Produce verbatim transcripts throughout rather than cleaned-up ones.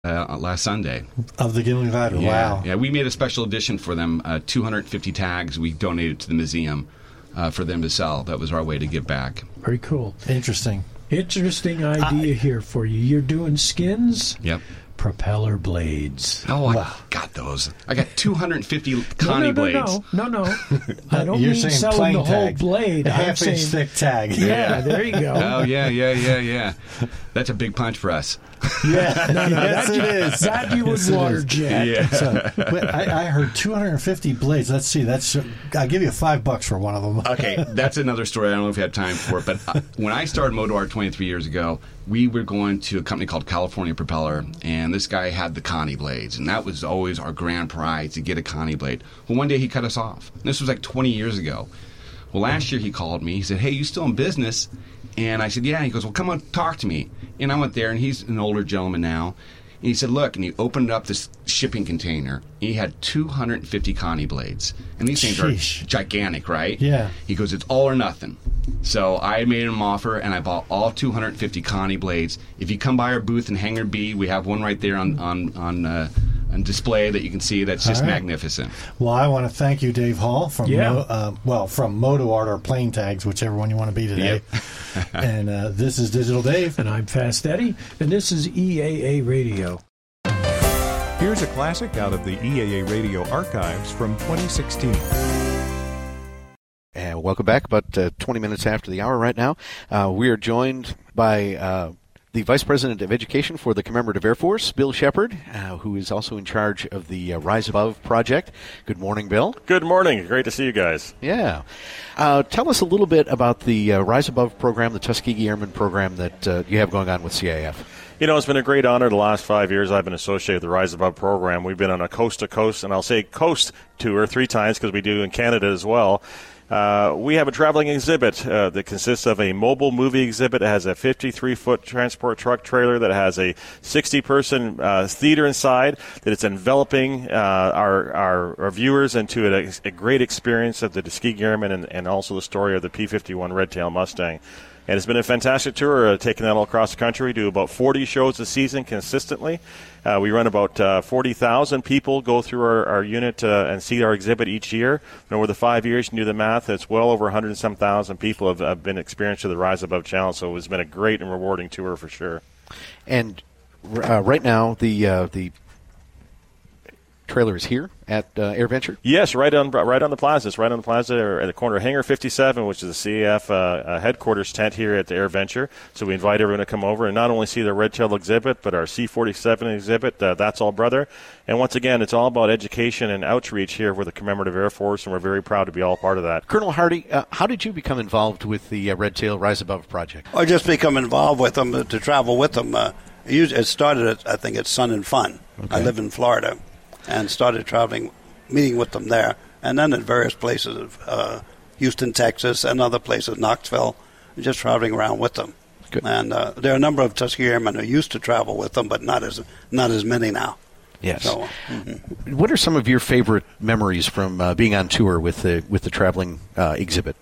uh, last Sunday. Of the Gimli Glider, yeah, wow. Yeah, we made a special edition for them, uh, two hundred fifty tags we donated to the museum uh, for them to sell. That was our way to give back. Very cool. Interesting. Interesting idea I, here for you. You're doing skins? Yep. Propeller blades. Oh, I Wow. got those. I got two hundred fifty Connie no, no, blades. No, no, no. I don't You're mean saying selling the whole tag. blade. A I'm half saying, inch thick tag. Yeah, there you go. Oh, yeah, yeah, yeah, yeah. That's a big punch for us. Yeah, No, no, yes, that, it you, is. that you would Yes, it water is. jet. Yeah. So, but I, I heard two hundred fifty blades. Let's see. That's I'll give you five bucks for one of them. Okay, that's another story. I don't know if you have time for it, but uh, when I started Moto Art twenty-three years ago, we were going to a company called California Propeller, and this guy had the Connie blades, and that was always our grand prize to get a Connie blade. Well, one day he cut us off. And this was like twenty years ago. Well, last year he called me. He said, "Hey, you still in business?" And I said, "Yeah." He goes, "Well, come on, talk to me." And I went there, and he's an older gentleman now. And he said, "Look," and he opened up this shipping container. And he had two hundred fifty Connie blades. And these things Sheesh. are gigantic, right? Yeah. He goes, "It's all or nothing." So I made him an offer, and I bought all two hundred fifty Connie blades. If you come by our booth in Hangar B, we have one right there on on on, uh, on display that you can see. That's just All right. magnificent. Well, I want to thank you, Dave Hall, from Yeah. Mo, uh, well from Moto Art or Plane Tags, whichever one you want to be today. And uh, this is Digital Dave. And I'm Fast Eddie, and this is E A A Radio. Here's a classic out of the E A A Radio archives from twenty sixteen. And welcome back. About uh, twenty minutes after the hour right now. Uh, we are joined by uh, the Vice President of Education for the Commemorative Air Force, Bill Shepard, uh, who is also in charge of the uh, Rise Above project. Good morning, Bill. Good morning. Great to see you guys. Yeah. Uh, tell us a little bit about the uh, Rise Above program, the Tuskegee Airmen program that uh, you have going on with C I F. You know, it's been a great honor the last five years I've been associated with the Rise Above program. We've been on a coast-to-coast, and I'll say coast tour three times because we do in Canada as well. Uh, we have a traveling exhibit uh, that consists of a mobile movie exhibit that has a fifty-three foot transport truck trailer that has a sixty person uh, theater inside, that it's enveloping uh, our, our, our viewers into a, a great experience of the Tuskegee Airmen and, and also the story of the P fifty-one Red Tail Mustang. And it's been a fantastic tour, uh, taking that all across the country. We do about forty shows a season consistently. Uh, we run about uh, forty thousand people go through our, our unit uh, and see our exhibit each year. And over the five years, you can do the math, it's well over one hundred and some thousand people have, have been experienced to the Rise Above Challenge. So it's been a great and rewarding tour for sure. And uh, right now, the uh, the trailer is here at uh, AirVenture? Yes, right on right on the plaza. It's right on the plaza or at the corner of Hangar fifty-seven, which is the C A F uh, uh, headquarters tent here at the AirVenture. So we invite everyone to come over and not only see the Red Tail exhibit, but our C forty-seven exhibit, uh, That's All Brother. And once again, it's all about education and outreach here with the Commemorative Air Force, and we're very proud to be all part of that. Colonel Hardy, uh, how did you become involved with the uh, Red Tail Rise Above project? I just become involved with them, uh, to travel with them. Uh, it started, at, I think, at Sun and Fun. Okay. I live in Florida. And started traveling, meeting with them there, and then at various places, uh, Houston, Texas, and other places, Knoxville, just traveling around with them. Good. And uh, there are a number of Tuskegee Airmen who used to travel with them, but not as not as many now. Yes. So, mm-hmm. What are some of your favorite memories from uh, being on tour with the with the traveling uh, exhibit?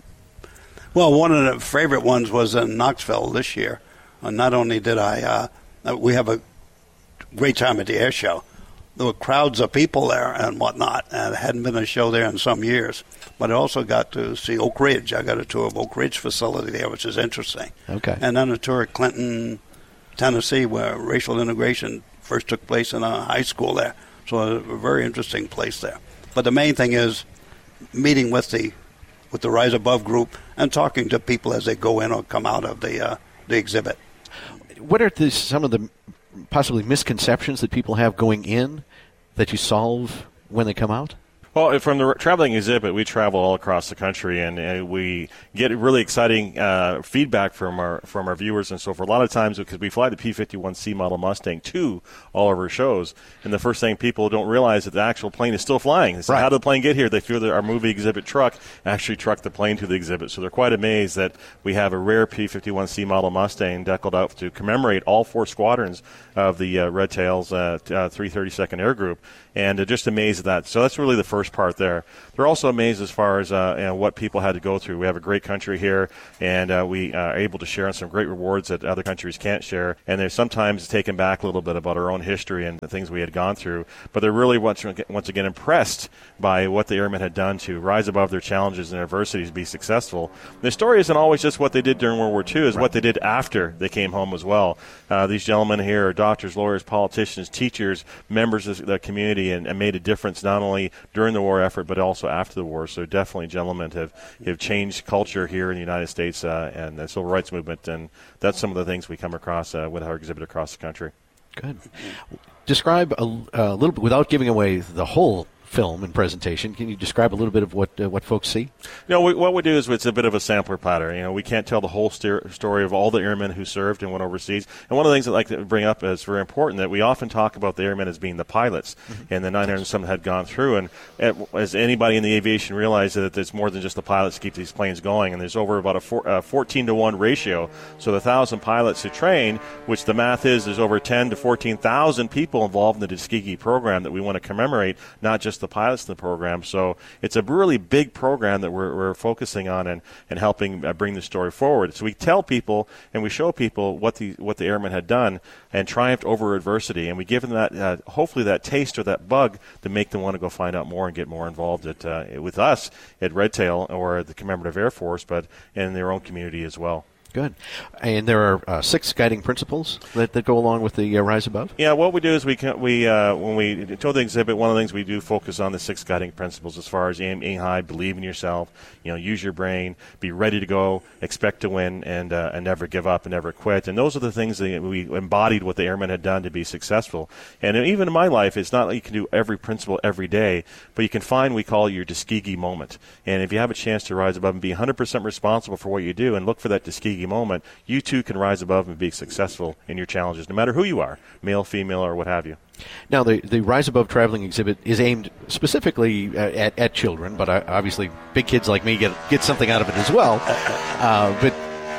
Well, one of the favorite ones was in Knoxville this year. Uh, not only did I, uh, we have a great time at the air show. There were crowds of people there and whatnot, and it hadn't been a show there in some years. But I also got to see Oak Ridge. I got a tour of Oak Ridge facility there, which is interesting. Okay. And then a tour at Clinton, Tennessee, where racial integration first took place in a high school there. So a very interesting place there. But the main thing is meeting with the with the Rise Above group and talking to people as they go in or come out of the uh, the exhibit. What are the, some of the possibly misconceptions that people have going in that you solve when they come out? Well, from the traveling exhibit, we travel all across the country, and, and we get really exciting uh, feedback from our from our viewers and so forth. A lot of times, because we fly the P fifty-one C model Mustang to all of our shows, and the first thing people don't realize is that the actual plane is still flying. They say, right. How did the plane get here? They feel that our movie exhibit truck actually trucked the plane to the exhibit. So they're quite amazed that we have a rare P fifty-one C model Mustang deckled out to commemorate all four squadrons of the uh, Red Tails uh, uh, three thirty-second Air Group, and they're just amazed at that. So that's really the first first part there. They're also amazed as far as uh, you know, what people had to go through. We have a great country here, and uh, we are able to share on some great rewards that other countries can't share. And they're sometimes taken back a little bit about our own history and the things we had gone through. But they're really once, once again impressed by what the airmen had done to rise above their challenges and adversities to be successful. Their story isn't always just what they did during World War Two, it's right. what they did after they came home as well. Uh, these gentlemen here are doctors, lawyers, politicians, teachers, members of the community, and, and made a difference not only during the war effort but also after the war. So definitely gentlemen have, have changed culture here in the United States uh, and the civil rights movement, and that's some of the things we come across uh, with our exhibit across the country. Good. Describe a, a little bit, without giving away the whole film and presentation, can you describe a little bit of what uh, what folks see? You know, we, what we do is it's a bit of a sampler platter. You know, we can't tell the whole st- story of all the airmen who served and went overseas. And one of the things I'd like to bring up is very important that we often talk about the airmen as being the pilots, mm-hmm. and the nine hundred and some had gone through. And as anybody in the aviation realized that there's more than just the pilots to keep these planes going, and there's over about a four, uh, fourteen to one ratio. So the one thousand pilots who train, which the math is, there's over ten to fourteen thousand people involved in the Tuskegee program that we want to commemorate, not just the pilots in the program. So it's a really big program that we're, we're focusing on and, and helping uh, bring the story forward. So we tell people and we show people what the what the airmen had done and triumphed over adversity, and we give them that uh, hopefully that taste or that bug to make them want to go find out more and get more involved at, uh, with us at Red Tail or the Commemorative Air Force, but in their own community as well. Good. And there are uh, six guiding principles that, that go along with the uh, Rise Above? Yeah, what we do is we can, we uh, when we told the exhibit, one of the things we do focus on the six guiding principles as far as aim, aim high, believe in yourself, you know, use your brain, be ready to go, expect to win, and uh, and never give up and never quit. And those are the things that we embodied what the airmen had done to be successful. And even in my life, it's not like you can do every principle every day, but you can find, we call it your Tuskegee moment. And if you have a chance to rise above and be one hundred percent responsible for what you do and look for that Tuskegee moment, you too can rise above and be successful in your challenges, no matter who you are, male, female, or what have you. Now, the, the Rise Above traveling exhibit is aimed specifically uh, at, at children, but uh, obviously big kids like me get get something out of it as well. Uh, but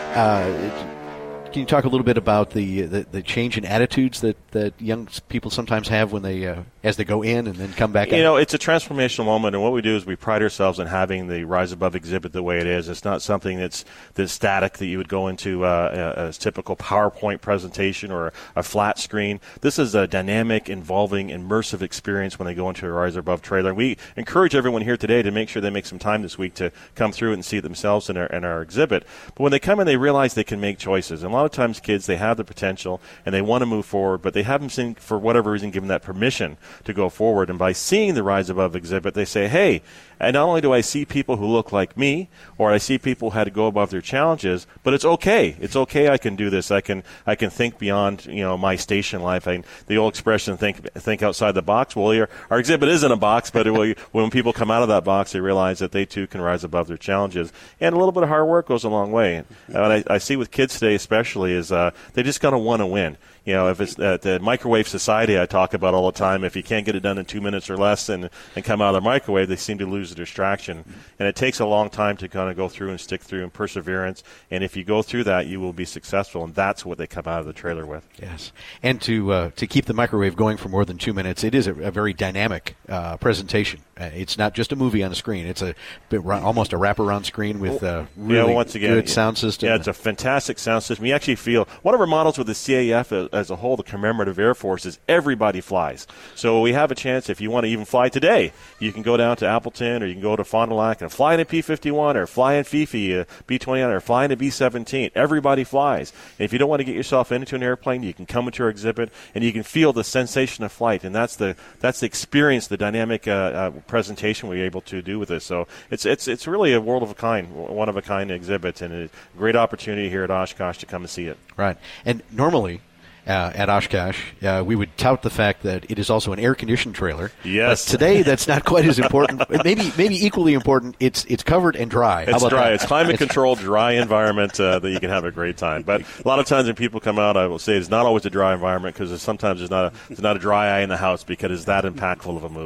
uh, can you talk a little bit about the, the, the change in attitudes that, that young people sometimes have when they uh, as they go in and then come back out? You know, it's a transformational moment, and what we do is we pride ourselves in having the Rise Above exhibit the way it is. It's not something that's, that's static that you would go into uh, a, a typical PowerPoint presentation or a, a flat screen. This is a dynamic, involving, immersive experience when they go into a Rise Above trailer. We encourage everyone here today to make sure they make some time this week to come through and see it themselves in our, in our exhibit. But when they come in, they realize they can make choices. And a lot of times kids, they have the potential and they want to move forward, but they haven't seen, for whatever reason, given that permission to go forward. And by seeing the Rise Above exhibit, they say, hey, and not only do I see people who look like me, or I see people who had to go above their challenges, but it's okay. It's okay. I can do this. I can I can think beyond, you know, my station life. I, the old expression, think think outside the box. Well, your, our exhibit is in a box, but it, when people come out of that box, they realize that they too can rise above their challenges. And a little bit of hard work goes a long way. And what I, I see with kids today especially is uh, they just got to want to win. You know, if it's uh, the microwave society I talk about all the time, if you can't get it done in two minutes or less and, and come out of the microwave, they seem to lose the distraction. And it takes a long time to kind of go through and stick through and perseverance. And if you go through that, you will be successful. And that's what they come out of the trailer with. Yes. And to uh, to keep the microwave going for more than two minutes, it is a, a very dynamic uh, presentation. Uh, it's not just a movie on the screen. It's a almost a wraparound screen with uh, really yeah, well, once again, good sound system. Yeah, it's a fantastic sound system. You actually feel one of our models with the C A F as a whole, the Commemorative Air Force, is everybody flies. So we have a chance, if you want to even fly today, you can go down to Appleton or you can go to Fond du Lac and fly in a P fifty-one or fly in Fifi, a B twenty-nine, or fly in a B seventeen. Everybody flies. And if you don't want to get yourself into an airplane, you can come into our exhibit and you can feel the sensation of flight. And that's the that's the experience, the dynamic uh, uh, presentation we're able to do with this. So it's it's it's really a world of a kind, one of a kind exhibit, and a great opportunity here at Oshkosh to come and see it. Right. And normally, Uh, at Oshkosh, uh, we would tout the fact that it is also an air-conditioned trailer. Yes. But today, that's not quite as important. maybe maybe equally important, it's it's covered and dry. It's How about dry. that? It's climate-controlled, dry environment uh, that you can have a great time. But a lot of times when people come out, I will say it's not always a dry environment because sometimes there's not, a, there's not a dry eye in the house because it's that impactful of a movie.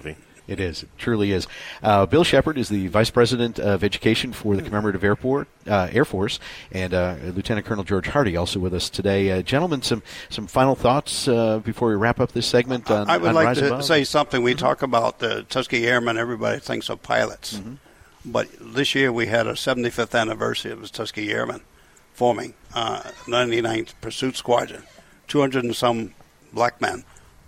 It is. It truly is. Uh, Bill Shepard is the Vice President of Education for the Commemorative Airport, uh, Air Force, and uh, Lieutenant Colonel George Hardy also with us today. Uh, gentlemen, some, some final thoughts uh, before we wrap up this segment on I would on like Rise to Above? say something. We talk about the Tuskegee Airmen. Everybody thinks of pilots. Mm-hmm. But this year we had a seventy-fifth anniversary of the Tuskegee Airmen forming, uh, ninety-ninth Pursuit Squadron. two hundred and some black men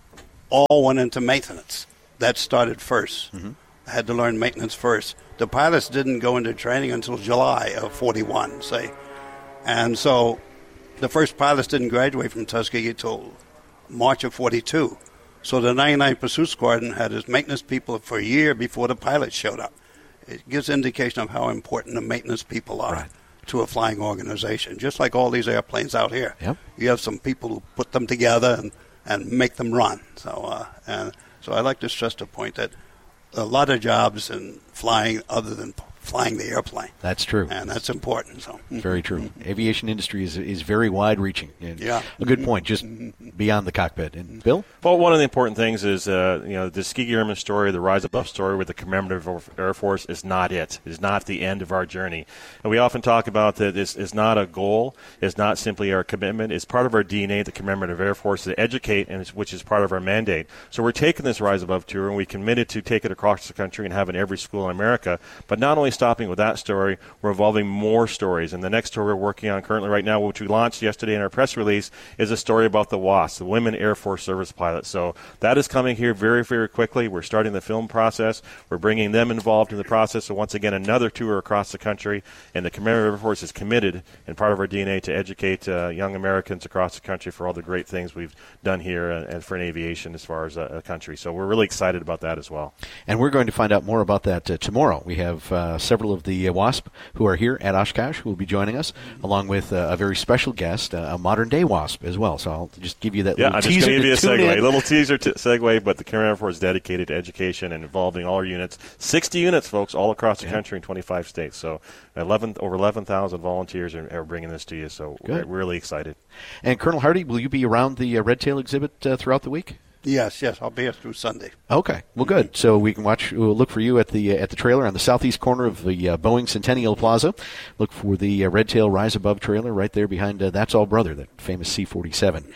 all went into maintenance. That started first. Mm-hmm. I had to learn maintenance first. The pilots didn't go into training until July of forty-one, say. And so the first pilots didn't graduate from Tuskegee until March of forty-two. So the ninety-ninth Pursuit Squadron had its maintenance people for a year before the pilots showed up. It gives indication of how important the maintenance people are Right. to a flying organization. Just like all these airplanes out here. Yep. You have some people who put them together and, and make them run. So, uh, and so I like to stress the point that a lot of jobs in flying other than p- flying the airplane. That's true. And that's important. So Very true. Aviation industry is is very wide-reaching. And Yeah. A good point, just beyond the cockpit. And Bill? Well, one of the important things is, uh, you know, the Tuskegee Airmen story, the Rise Above story with the Commemorative Air Force is not it. It is not the end of our journey. And we often talk about that this is not a goal. It's not simply our commitment. It's part of our D N A, the Commemorative Air Force, to educate, and it's, which is part of our mandate. So we're taking this Rise Above tour, and we committed to take it across the country and have it in every school in America. But not only stopping with that story, we're involving more stories. And the next story we're working on currently right now, which we launched yesterday in our press release, is a story about the W A S, the Women Air Force Service Pilots. So that is coming here very, very quickly. We're starting the film process. We're bringing them involved in the process. So once again, another tour across the country. And the Commemorative Air Force is committed, and part of our D N A, to educate uh, young Americans across the country for all the great things we've done here and, and for an aviation as far as a, a country. So we're really excited about that as well. And we're going to find out more about that uh, tomorrow. We have uh, several of the uh, WASP who are here at Oshkosh who will be joining us, along with uh, a very special guest, uh, a modern-day WASP as well. So I'll just give you that Yeah, little I'm teaser just going to give you a to tune segue, in. a little teaser t- segue, but the Commemorative Air Force is dedicated to education and involving all our units. sixty units, folks, all across the Yeah. country in twenty-five states. So eleven over eleven thousand volunteers are, are bringing this to you, so Good. we're really excited. And Colonel Hardy, will you be around the uh, Red Tail exhibit uh, throughout the week? yes, yes, I'll be here through Sunday. Okay, well, good. So we can watch. We'll look for you at the uh, at the trailer on the southeast corner of the uh, Boeing Centennial Plaza. Look for the uh, Red Tail Rise Above trailer right there behind uh, That's All Brother, that famous C forty-seven.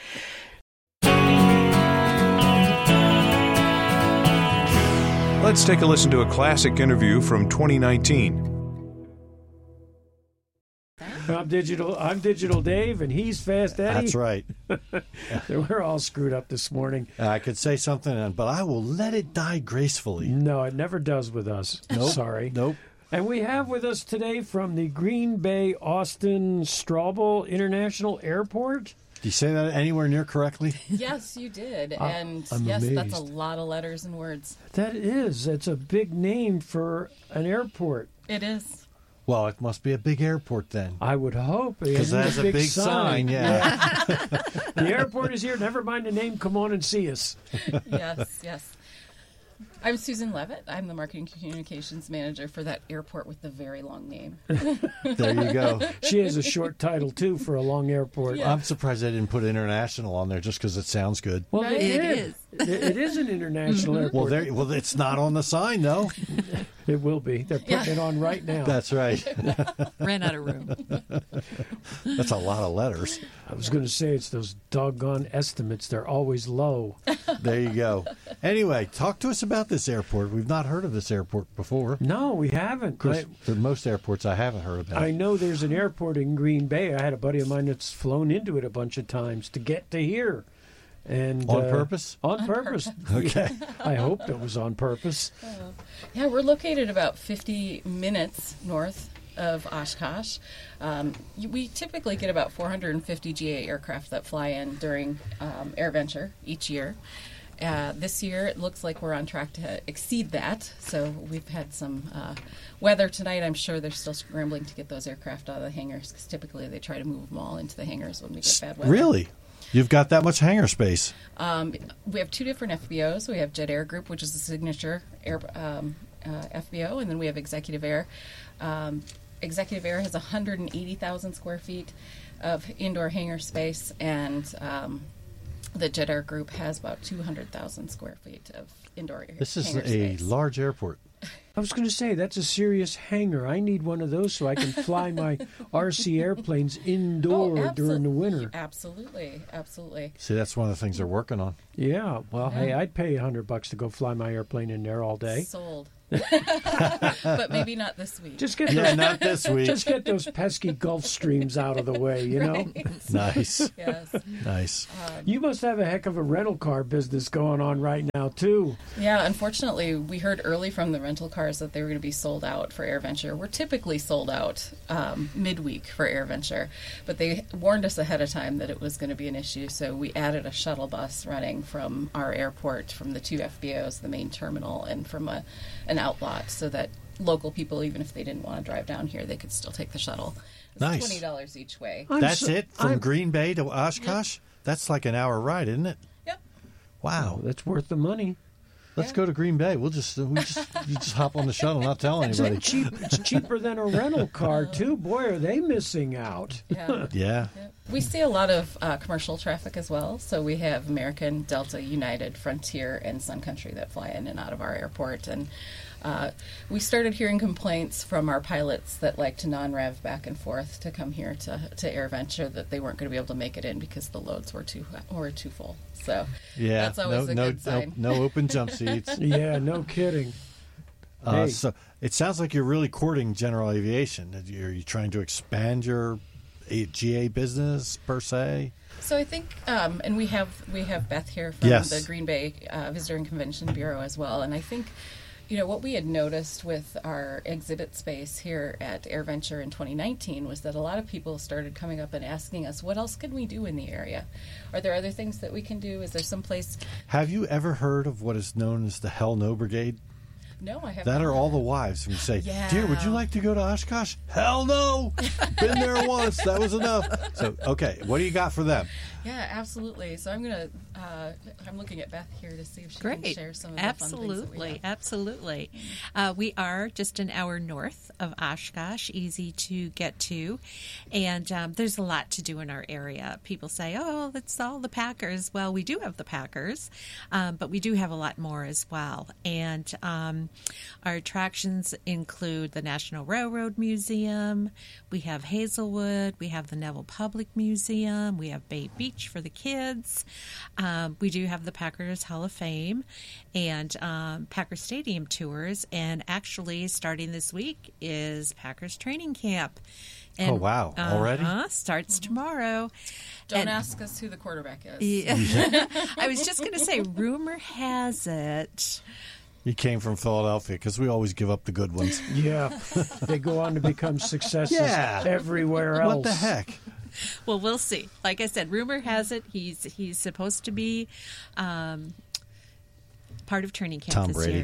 Let's take a listen to a classic interview from twenty nineteen. I'm digital. I'm Digital Dave, and he's Fast Eddie. That's right. We're all screwed up this morning. I could say something, but I will let it die gracefully. No, it never does with us. Nope. Sorry. Nope. And we have with us today from the Green Bay Austin Straubel International Airport. Did you say that anywhere near correctly? Yes, you did. And I'm yes, that's a amazed. lot of letters and words. That is. That's a big name for an airport. It is. Well, it must be a big airport then. I would hope. Because that has a big sign, yeah. The airport is here. Never mind the name. Come on and see us. Yes, yes. I'm Susan Levitt. I'm the Marketing Communications Manager for that airport with the very long name. There you go. She has a short title, too, for a long airport. Yeah. I'm surprised they didn't put international on there just because it sounds good. Well, Right, they it did. is. It, it is an international Well, airport. there. Well, it's not on the sign, though. It will be. They're putting Yeah. it on right now. That's right. Ran out of room. That's a lot of letters. I was going to say it's those doggone estimates. They're always low. There you go. Anyway, talk to us about this airport. We've not heard of this airport before. No, we haven't. Of course, I, for most airports, I haven't heard about. I know there's an airport in Green Bay. I had a buddy of mine that's flown into it a bunch of times to get to here. And On uh, purpose? On purpose. Okay. I hope it was on purpose. Yeah, we're located about fifty minutes north of Oshkosh. Um, y- we typically get about four hundred fifty G A aircraft that fly in during um, AirVenture each year. Uh, this year, it looks like we're on track to exceed that. So we've had some uh, weather tonight. I'm sure they're still scrambling to get those aircraft out of the hangars because typically they try to move them all into the hangars when we get bad weather. Really? You've got that much hangar space? Um, we have two different F B Os. We have Jet Air Group, which is the signature air, um, uh, F B O, and then we have Executive Air. Um, Executive Air has one hundred eighty thousand square feet of indoor hangar space, and um, the Jet Air Group has about two hundred thousand square feet of indoor air. This is hangar a space. large airport. I was going to say, that's a serious hangar. I need one of those so I can fly my R C airplanes indoor Oh, absol- during the winter. Absolutely, absolutely. See, that's one of the things they're working on. Yeah, well, hey, I'd pay a hundred bucks to go fly my airplane in there all day. Sold. But maybe not this week. Just get Yeah, those, not this week. just get those pesky Gulf Streams out of the way, you know? Nice. Yes. Nice. You must have a heck of a rental car business going on right now, too. Yeah, unfortunately, we heard early from the rental cars that they were going to be sold out for AirVenture. We're typically sold out um, midweek for AirVenture, but they warned us ahead of time that it was going to be an issue, so we added a shuttle bus running from our airport, from the two F B Os, the main terminal, and from a an outlot, so that local people, even if they didn't want to drive down here, they could still take the shuttle. It's Nice. twenty dollars each way. I'm That's so- it? From I'm- Green Bay to Oshkosh? That's like an hour ride, isn't it? Yep. Wow. Oh, that's worth the money. Let's Yeah. go to Green Bay. We'll just we just you just hop on the shuttle, not tell anybody. It's, cheap, it's cheaper than a rental car, too. Boy, are they missing out. Yeah. Yeah. Yep. We see a lot of uh, commercial traffic as well. So we have American, Delta, United, Frontier, and Sun Country that fly in and out of our airport. And uh, we started hearing complaints from our pilots that like to non-rev back and forth to come here to, to AirVenture that they weren't going to be able to make it in because the loads were too were too full. So Yeah. that's always no, a no, good sign. no, no open jump seats. Yeah, no kidding. Uh, Hey. So it sounds like you're really courting general aviation. Are you, are you trying to expand your A- G A business per se? So I think, um, and we have we have Beth here from Yes. the Green Bay uh, Visitor and Convention Bureau as well, and I think, you know, what we had noticed with our exhibit space here at AirVenture in twenty nineteen was that a lot of people started coming up and asking us, what else can we do in the area? Are there other things that we can do? Is there some place? Have you ever heard of what is known as the Hell No Brigade? No, I have That not. are all the wives who say, Yeah. "Dear, would you like to go to Oshkosh?" Hell no! Been there once. That was enough. So, okay, what do you got for them? Yeah, absolutely. So I'm gonna, uh, I'm looking at Beth here to see if she Great. can share some of the absolutely, fun things that we have. absolutely. Uh, we are just an hour north of Oshkosh, easy to get to, and um, there's a lot to do in our area. People say, "Oh, that's all the Packers." Well, we do have the Packers, um, but we do have a lot more as well. And um, our attractions include the National Railroad Museum. We have Hazelwood. We have the Neville Public Museum. We have Bay Beach for the kids. Um, we do have the Packers Hall of Fame and um, Packers Stadium tours. And actually, starting this week is Packers training camp. And, Oh, wow. Already? Uh-huh, starts tomorrow. Don't And- ask us who the quarterback is. Yeah. I was just going to say, rumor has it. You came from Philadelphia because we always give up the good ones. Yeah, they go on to become successes Yeah. everywhere else. What the heck? Well, we'll see. Like I said, rumor has it he's he's supposed to be um, part of training camp Tom this Brady. year.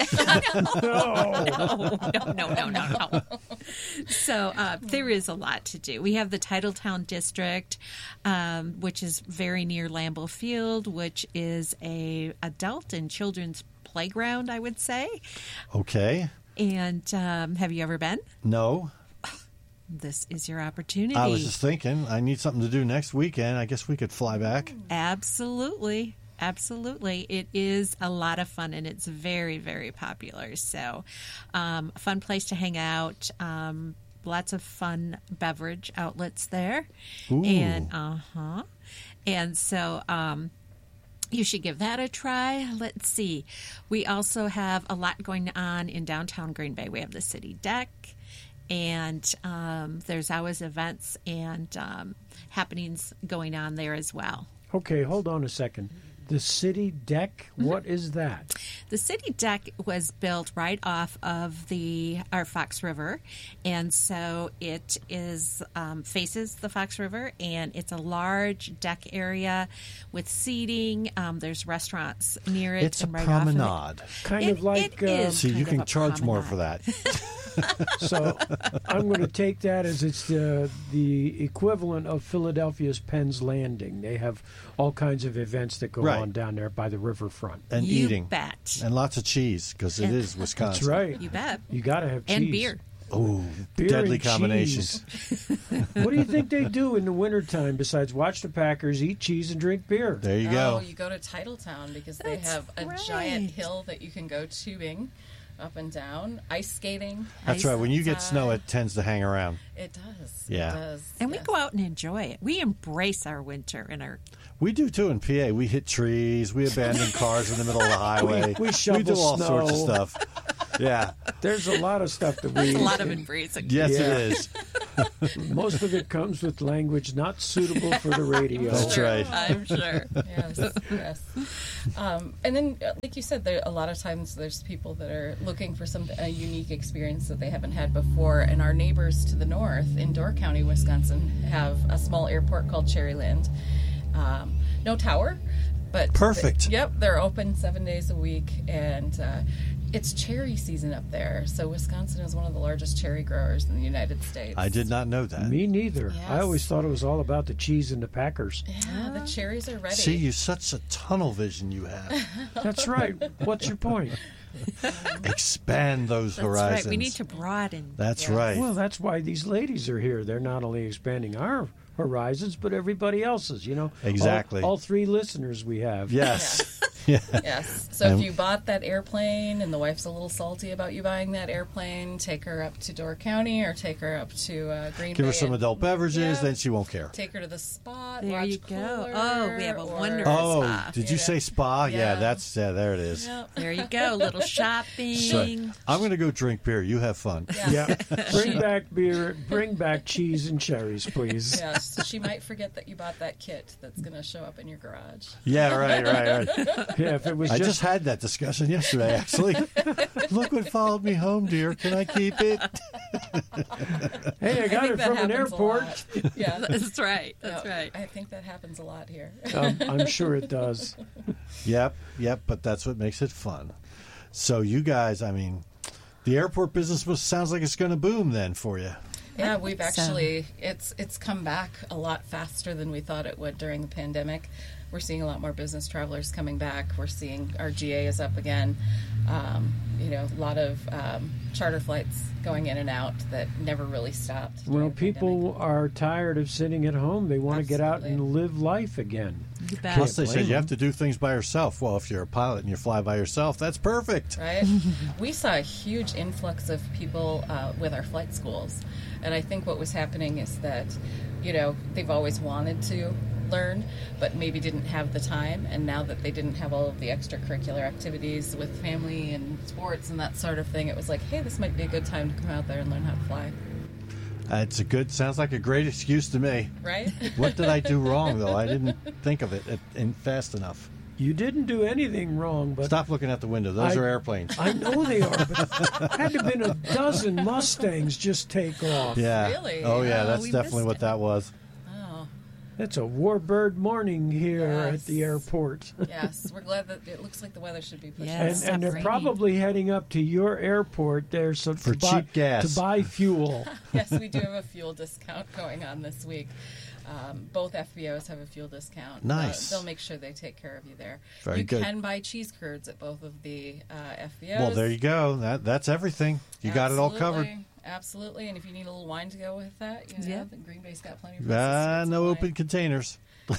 No. no, no, no, no, no, no. So uh, there is a lot to do. We have the Titletown District, um, which is very near Lambeau Field, which is a adult and children's playground, I would say. Okay. And um, have you ever been? No. This is your opportunity. I was just thinking, I need something to do next weekend. I guess we could fly back. Absolutely. Absolutely. It is a lot of fun and it's very, very popular. So, um, a fun place to hang out. Um, lots of fun beverage outlets there. Ooh. And, uh huh. And so, um, you should give that a try. Let's see. We also have a lot going on in downtown Green Bay. We have the City Deck. And um, there's always events and um, happenings going on there as well. Okay, hold on a second. The city deck, what is that? The City Deck was built right off of the our Fox River, and so it is um, faces the Fox River, and it's a large deck area with seating. Um, there's restaurants near it. It's a and right promenade. Off of it. Kind It- of like, it uh, is So you kind of can a charge more promenade. for that. So I'm going to take that as it's the, the equivalent of Philadelphia's Penn's Landing. They have all kinds of events that go Right. on down there by the riverfront. And You eating. bet. And lots of cheese because it And- is Wisconsin. That's right. You bet. You got to have cheese. And beer. Oh, Beer deadly and combination. cheese. What do you think they do in the wintertime besides watch the Packers, eat cheese, and drink beer? There you Oh, go. you go to Titletown because they That's have a right. giant hill that you can go tubing up and down, ice skating. That's right. When you get snow, outside. it tends to hang around. It does. Yeah. It does. And we yes. go out and enjoy it. We embrace our winter and our. We do too in P A. We hit trees. We abandon cars in the middle of the highway. we shovel do all snow. sorts of stuff. Yeah. There's a lot of stuff that we. There's a lot of embracing. Yes, Yeah. it is. Most of it comes with language not suitable for the radio. That's right. I'm sure. Yes, yes. Um, and then, uh, like you said, there a lot of times there's people that are looking for some a unique experience that they haven't had before. And our neighbors to the north in Door County, Wisconsin, have a small airport called Cherryland. Um, no tower, but Perfect. they- yep, they're open seven days a week, and uh, it's cherry season up there. So Wisconsin is one of the largest cherry growers in the United States. I did not know that. Me neither. Yes. I always thought it was all about the cheese and the Packers. Yeah, the cherries are ready. See, you such a tunnel vision you have. That's right. What's your point? Expand those That's horizons. right. We need to broaden. That's Yes. right. Well, that's why these ladies are here. They're not only expanding our horizons, but everybody else's, you know. Exactly. All, all three listeners we have. Yes. Yeah. Yes. So Um, if you bought that airplane and the wife's a little salty about you buying that airplane, take her up to Door County or take her up to uh, Green Give Bay. her some and- adult beverages, Yeah. then she won't care. Take her to the spot. There watch you go. Cooler, Oh, we have a or- wonderful Oh, spa. did you Yeah. say spa? Yeah, Yeah. that's yeah. There it is. Yep. There you go. A little shopping. So, I'm going to go drink beer. You have fun. Yeah. Yeah. Bring back beer. Bring back cheese and cherries, please. Yes. She might forget that you bought that kit that's going to show up in your garage. Yeah, right, right, right. Yeah, if it was I just, just had that discussion yesterday, actually. Look what followed me home, dear. Can I keep it? hey, I got think it that from an happens a airport. lot. Yeah. That's right. That's Yeah, right. I think that happens a lot here. Um, I'm sure it does. Yep, yep, but that's what makes it fun. So you guys, I mean, the airport business was, sounds like it's going to boom then for you. Yeah, we've so. actually it's it's come back a lot faster than we thought it would during the pandemic. We're seeing a lot more business travelers coming back. We're seeing our G A is up again. Um, you know, a lot of um, charter flights going in and out that never really stopped. during Well, the people pandemic. are tired of sitting at home. They want to get out Absolutely. and live life again. You bet. Plus, they blame said you them. have to do things by yourself. Well, if you're a pilot and you fly by yourself, that's perfect. Right? We saw a huge influx of people uh, with our flight schools. And I think what was happening is that, you know, they've always wanted to learn, but maybe didn't have the time. And now that they didn't have all of the extracurricular activities with family and sports and that sort of thing, it was like, hey, this might be a good time to come out there and learn how to fly. Uh, it's a good, sounds like a great excuse to me. Right? What did I do wrong, though? I didn't think of it at, in fast enough. You didn't do anything wrong, but Stop looking out the window. Those I- are airplanes. I know they are. But had to have been a dozen Mustangs just take off. Yeah. Really? Oh, yeah. Oh, That's we definitely missed what it. that was. Oh, It's a warbird morning here Yes. at the airport. yes. We're glad that it looks like the weather should be pushing. Yeah. And, It's and they're raining. probably heading up to your airport there so For to buy, cheap gas. to buy fuel. Yes, we do have a fuel discount going on this week. Um, both F B Os have a fuel discount. Nice. Uh, they'll make sure they take care of you there. Very you good. can buy cheese curds at both of the uh, F B Os. Well, there you go. That That's everything. You got it all covered. Absolutely. Absolutely. And if you need a little wine to go with that, you know, Yeah. the Green Bay's got plenty of places to Ah, get some no wine. open containers.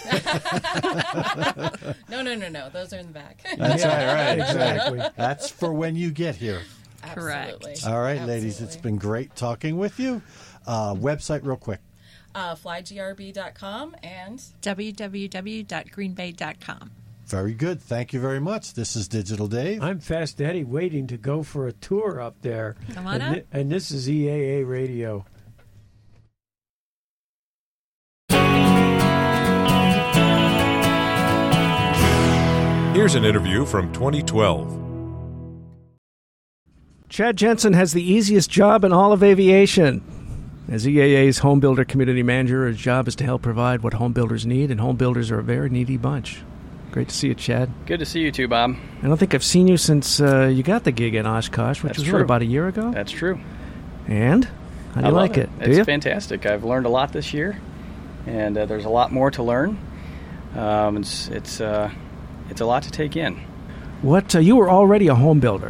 No, no, no, no. Those are in the back. That's right, right. Exactly. That's for when you get here. Correct. Absolutely. All right, ladies, it's Absolutely. been great talking with you. Uh, website, real quick. Uh, fly G R B dot com and w w w dot green bay dot com. Very good. Thank you very much. This is Digital Dave. I'm Fast Eddie waiting to go for a tour up there. Come on and, up. thi- and this is E A A Radio. Here's an interview from twenty twelve. Chad Jensen has the easiest job in all of aviation. As E A A's home builder community manager, his job is to help provide what home builders need, and home builders are a very needy bunch. Great to see you, Chad. Good to see you too, Bob. I don't think I've seen you since uh, you got the gig in Oshkosh, which That's was true. what, about a year ago? That's true. And? How do I you love like it? Do It's you? fantastic. I've learned a lot this year, and uh, there's a lot more to learn. Um, it's it's uh, it's a lot to take in. What uh, you were already a home builder.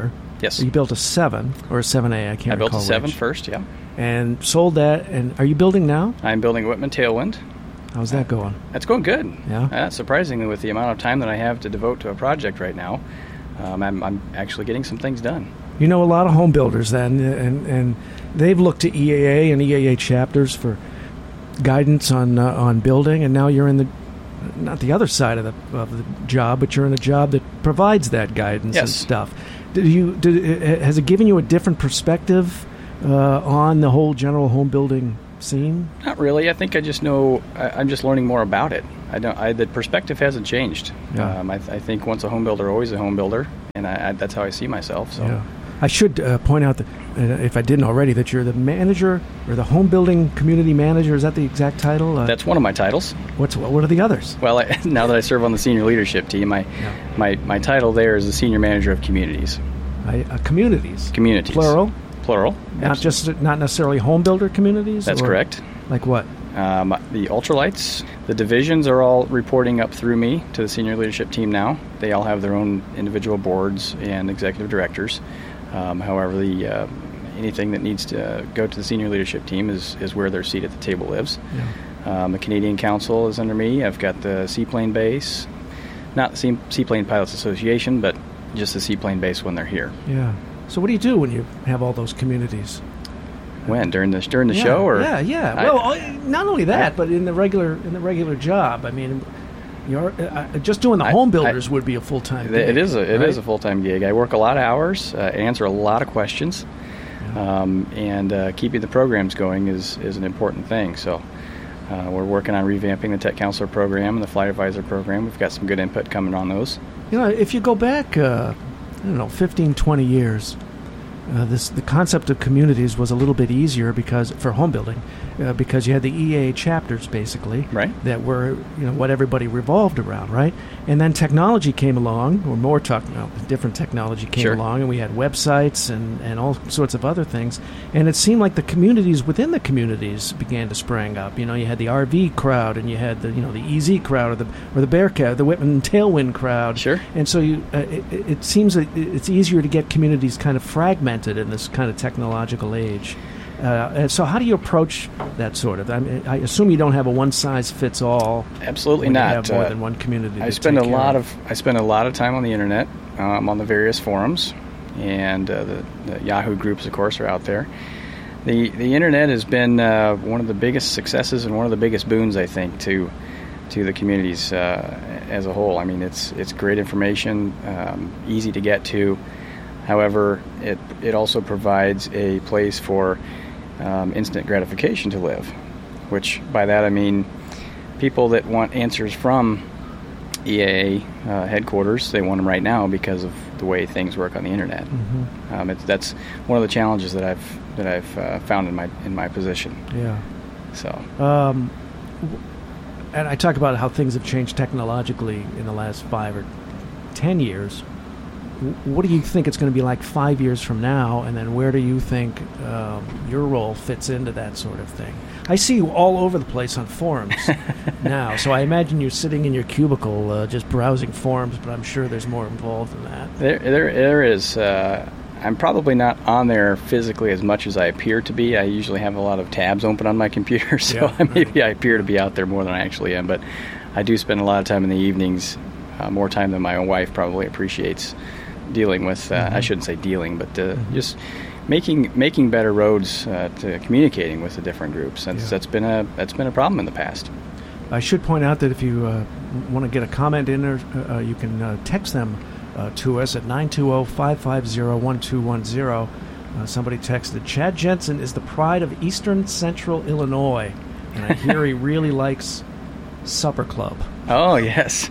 Yes. You built a seven or a seven A. I can't I built recall a seven which. first, yeah. And sold that. And are you building now? I'm building Whitman Tailwind. How's that going? That's going good. Yeah. Uh, surprisingly, with the amount of time that I have to devote to a project right now, um, I'm, I'm actually getting some things done. You know a lot of home builders then, and and they've looked to E A A and E A A chapters for guidance on uh, on building, and now you're in the not the other side of the of the job, but you're in a job that provides that guidance Yes. and stuff. Did you did, has it given you a different perspective uh, on the whole general home building scene? Not really. I think I just know. I, I'm just learning more about it. I don't. I, the perspective hasn't changed. Yeah. Um, I, I think once a home builder, always a home builder, and I, I, that's how I see myself. So. Yeah. I should uh, point out that, uh, if I didn't already, that you're the manager or the home building community manager. Is that the exact title? Uh, That's one of my titles. What's what are the others? Well, I, now that I serve on the senior leadership team, my Yeah. my, my title there is the senior manager of communities. I, uh, communities. Communities. Plural. Plural. Not just not necessarily home builder communities. That's or- correct. Like what? Um, the ultralights, the divisions are all reporting up through me to the senior leadership team now. They all have their own individual boards and executive directors. Um, however, the uh, anything that needs to go to the senior leadership team is, is where their seat at the table lives. Yeah. Um, the Canadian Council is under me. I've got the Seaplane Base, not the Sea- Seaplane Pilots Association, but just the Seaplane Base when they're here. Yeah. So what do you do when you have all those communities? When during the during the yeah, show, or yeah, yeah. I- well, uh, not only that, I- but in the regular in the regular job. I mean, you're uh, just doing the I- home I- builders would be a full time. It is a it right? is a full time gig. I work a lot of hours, uh, answer a lot of questions, um, and uh, keeping the programs going is is an important thing. So. Uh, we're working on revamping the Tech Counselor program and the Flight Advisor program. We've got some good input coming on those. You know, if you go back, uh, I don't know, fifteen, twenty years, uh, this the concept of communities was a little bit easier because for home building, uh, because you had the E A A chapters basically, right? That were you know what everybody revolved around, right? And then technology came along, or more talk, no, different technology came Sure. along, and we had websites and and all sorts of other things. And it seemed like the communities within the communities began to spring up. You know, you had the R V crowd, and you had the you know the E Z crowd, or the or the Bearcat, the Whitman Tailwind crowd. Sure. And so you, uh, it, it seems that it's easier to get communities kind of fragmented in this kind of technological age. Uh, and so how do you approach that sort of? I mean, I assume you don't have a one-size-fits-all. Absolutely when not. You have more Uh, than one community. I to spend a take care lot of I spend a lot of time on the internet, um, on the various forums, and uh, the, the Yahoo groups, of course, are out there. The the internet has been uh, one of the biggest successes and one of the biggest boons, I think, to to the communities uh, as a whole. I mean, it's it's great information, um, easy to get to. However, it it also provides a place for um, instant gratification to live, which by that I mean people that want answers from E A A uh, headquarters, they want them right now because of the way things work on the internet. Mhm. Um, it's, that's one of the challenges that I've that I've uh, found in my in my position. Yeah. So. Um, w- and I talk about how things have changed technologically in the last five or ten years. W- What do you think it's going to be like five years from now, and then where do you think um, your role fits into that sort of thing? I see you all over the place on forums now, so I imagine you're sitting in your cubicle uh, just browsing forums, but I'm sure there's more involved in that. There, there, there is. Uh, I'm probably not on there physically as much as I appear to be. I usually have a lot of tabs open on my computer, so Yeah. maybe I appear to be out there more than I actually am. But I do spend a lot of time in the evenings, uh, more time than my own wife probably appreciates, dealing with. Uh, Mhm. I shouldn't say dealing, but uh, just making making better roads uh, to communicating with the different groups. That's Yeah. that's been a that's been a problem in the past. I should point out that if you uh, want to get a comment in there, uh, you can uh, text them uh, to us at nine two zero, five five zero, one two one zero. Uh, somebody texted, Chad Jensen is the pride of Eastern Central Illinois, and I hear he really likes Supper Club. Oh, yes.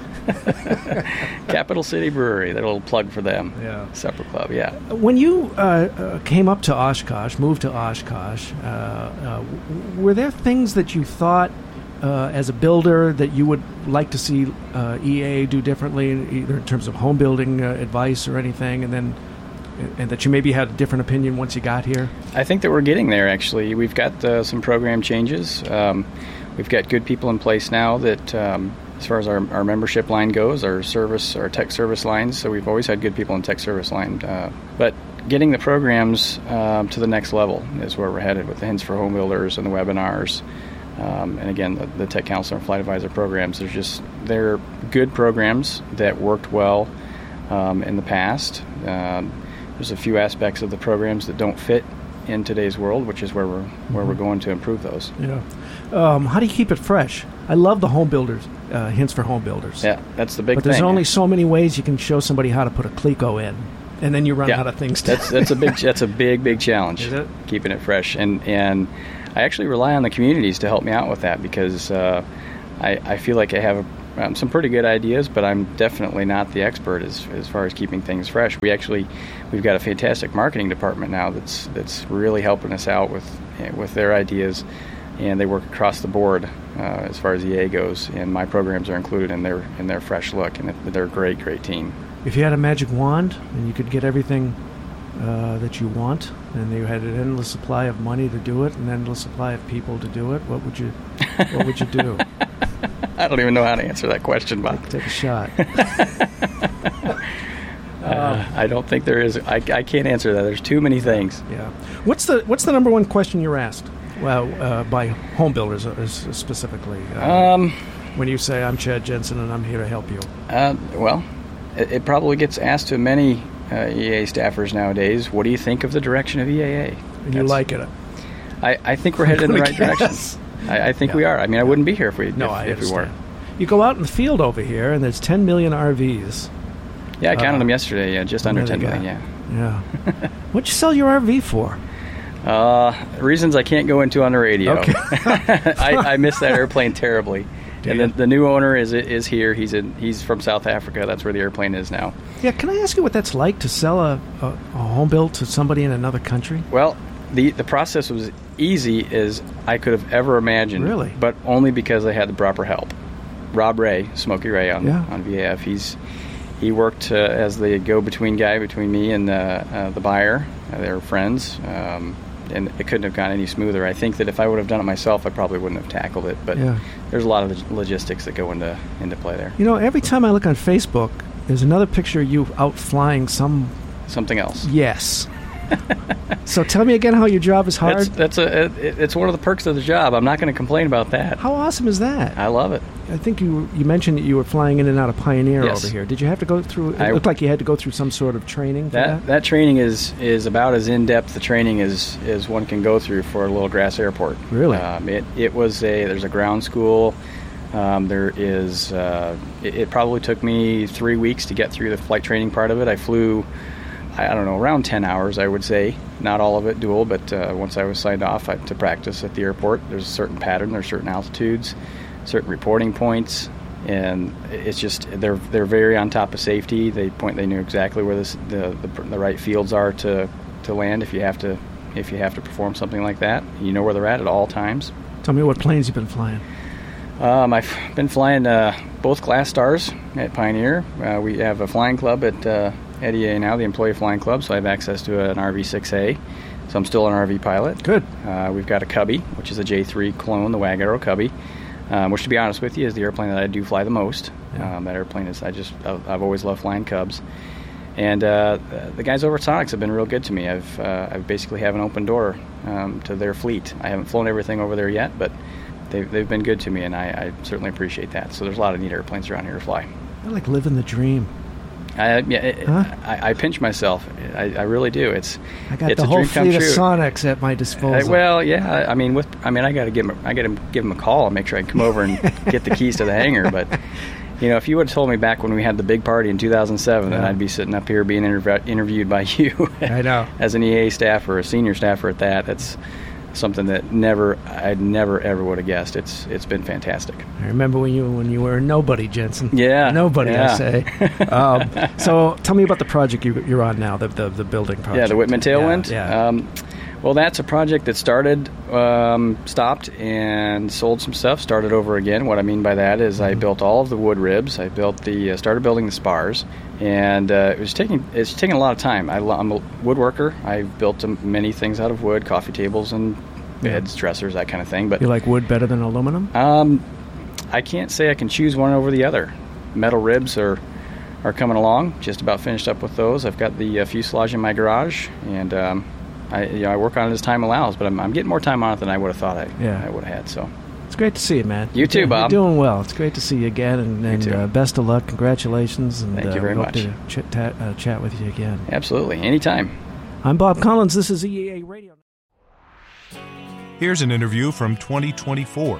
Capital City Brewery, that little plug for them. Yeah. Supper Club, yeah. When you uh, uh, came up to Oshkosh, moved to Oshkosh, uh, uh, w- were there things that you thought uh, as a builder that you would like to see uh, E A do differently, either in terms of home building uh, advice or anything, and then and that you maybe had a different opinion once you got here? I think that we're getting there, actually. We've got uh, some program changes. Um, we've got good people in place now that, um, as far as our, our membership line goes, our service, our tech service lines, so we've always had good people in tech service line. Uh, but getting the programs um, to the next level is where we're headed with the Hints for Home Builders and the webinars. Um, and again, the, the Tech Counselor and Flight Advisor programs. They're just they're good programs that worked well um, in the past. Um, there's a few aspects of the programs that don't fit in today's world, which is where we're where we're going to improve those. Yeah. Um, how do you keep it fresh? I love the home builders, uh, Hints for Home Builders. Yeah, that's the big but thing. But there's only so many ways you can show somebody how to put a Cleco in, and then you run yeah, out of things to that's that's a big that's a big big challenge. Is it? Keeping it fresh, and and I actually rely on the communities to help me out with that, because uh, I I feel like I have um, some pretty good ideas, but I'm definitely not the expert as as far as keeping things fresh. We actually we've got a fantastic marketing department now that's that's really helping us out with with their ideas, and they work across the board uh, as far as E A goes, and my programs are included in their in their fresh look, and they're a great great team. If you had a magic wand and you could get everything uh, that you want, and you had an endless supply of money to do it, an endless supply of people to do it, what would you what would you do? I don't even know how to answer that question, Bob. Take, take a shot. uh, I don't think there is. I, I can't answer that. There's too many things. Yeah. What's the What's the number one question you're asked? Well, uh, by home builders uh, specifically. Uh, um, when you say, "I'm Chad Jensen and I'm here to help you." Uh, well, it, it probably gets asked to many uh, E A staffers nowadays. What do you think of the direction of E A A? And That's, you like it? I, I think we're headed in the right guess. direction. I, I think yeah. we are. I mean, I wouldn't be here if we no, if, I if we weren't. You go out in the field over here, and there's ten million R Vs. Yeah, I counted uh, them yesterday. Yeah, just under ten million. Yeah. Yeah. What'd you sell your R V for? Uh, reasons I can't go into on the radio. Okay. I, I miss that airplane terribly. Damn. And the, the new owner is is here. He's in. He's from South Africa. That's where the airplane is now. Yeah. Can I ask you what that's like to sell a, a, a home built to somebody in another country? Well, the the process was easy as I could have ever imagined. Really? But only because I had the proper help. Rob Ray, Smokey Ray on yeah. on V A F. He's he worked uh, as the go-between guy between me and uh, uh, the buyer. Uh, they were friends. Um, And it couldn't have gone any smoother. I think that if I would have done it myself, I probably wouldn't have tackled it. But yeah. there's a lot of logistics that go into into play there. You know, every time I look on Facebook, there's another picture of you out flying some... Something else. Yes. So tell me again how your job is hard. That's, that's a it, it's one of the perks of the job. I'm not going to complain about that. How awesome is that? I love it. I think you you mentioned that you were flying in and out of Pioneer yes. over here. Did you have to go through? It I, looked like you had to go through some sort of training for that, that. That training is is about as in depth the training as as one can go through for a Little Grass Airport. Really? Um, it it was a there's a ground school. Um, there is uh, it, it probably took me three weeks to get through the flight training part of it. I flew. I don't know, around ten hours, I would say. Not all of it dual, but uh, once I was signed off I, to practice at the airport, there's a certain pattern, there's certain altitudes, certain reporting points, and it's just they're they're very on top of safety. They point, they knew exactly where this, the, the the right fields are to, to land if you have to if you have to perform something like that. You know where they're at at all times. Tell me what planes you've been flying. Um, I've been flying uh, both Class Stars at Pioneer. Uh, we have a flying club at. Uh, At E A now, the Employee Flying Club, so I have access to an R V six A, so I'm still an R V pilot. Good. Uh, we've got a Cubby, which is a J three clone, the Wag Arrow Cubby, um, which, to be honest with you, is the airplane that I do fly the most. Yeah. Um, that airplane is, I just, I've always loved flying Cubs. And uh, the guys over at Sonics have been real good to me. I've, uh, I basically have an open door um, to their fleet. I haven't flown everything over there yet, but they've, they've been good to me, and I, I certainly appreciate that. So there's a lot of neat airplanes around here to fly. I like living the dream. I, yeah, it, huh? I, I pinch myself. I, I really do. It's I got it's the a whole dream come fleet of true. Sonics at my disposal. I, well, yeah. I, I mean, with I mean, I got to give him. I got to give him a call and make sure I can come over and get the keys to the hangar. But you know, if you would have told me back when we had the big party in two thousand seven, yeah. that I'd be sitting up here being interv- interviewed by you. I know. As an E A staffer, a senior staffer at that. That's something that never I never ever would have guessed. It's it's been fantastic. I remember when you when you were a nobody, Jensen. Yeah, nobody. yeah. I say. um, so tell me about the project you, you're on now, the, the the building project. Yeah, the Whitman Tailwind. Yeah. yeah. Um, well, that's a project that started, um, stopped, and sold some stuff. Started over again. What I mean by that is, mm-hmm. I built all of the wood ribs. I built the uh, started building the spars, and uh, it was taking it's taking a lot of time. I, I'm a woodworker. I've built many things out of wood, coffee tables and beds, yeah. dressers, that kind of thing. But you like wood better than aluminum? Um, I can't say I can choose one over the other. Metal ribs are are coming along. Just about finished up with those. I've got the uh, fuselage in my garage, and um, I, you know, I work on it as time allows. But I'm, I'm getting more time on it than I would have thought I, Yeah. I would have had. So It's great to see you, man. You too, You're Bob. doing well. It's great to see you again, and, and too. uh, best of luck. Congratulations, and Thank uh, you very we hope much. to ch- ta- uh, chat with you again. Absolutely, anytime. I'm Bob Collins. This is E A A Radio. Here's an interview from twenty twenty-four.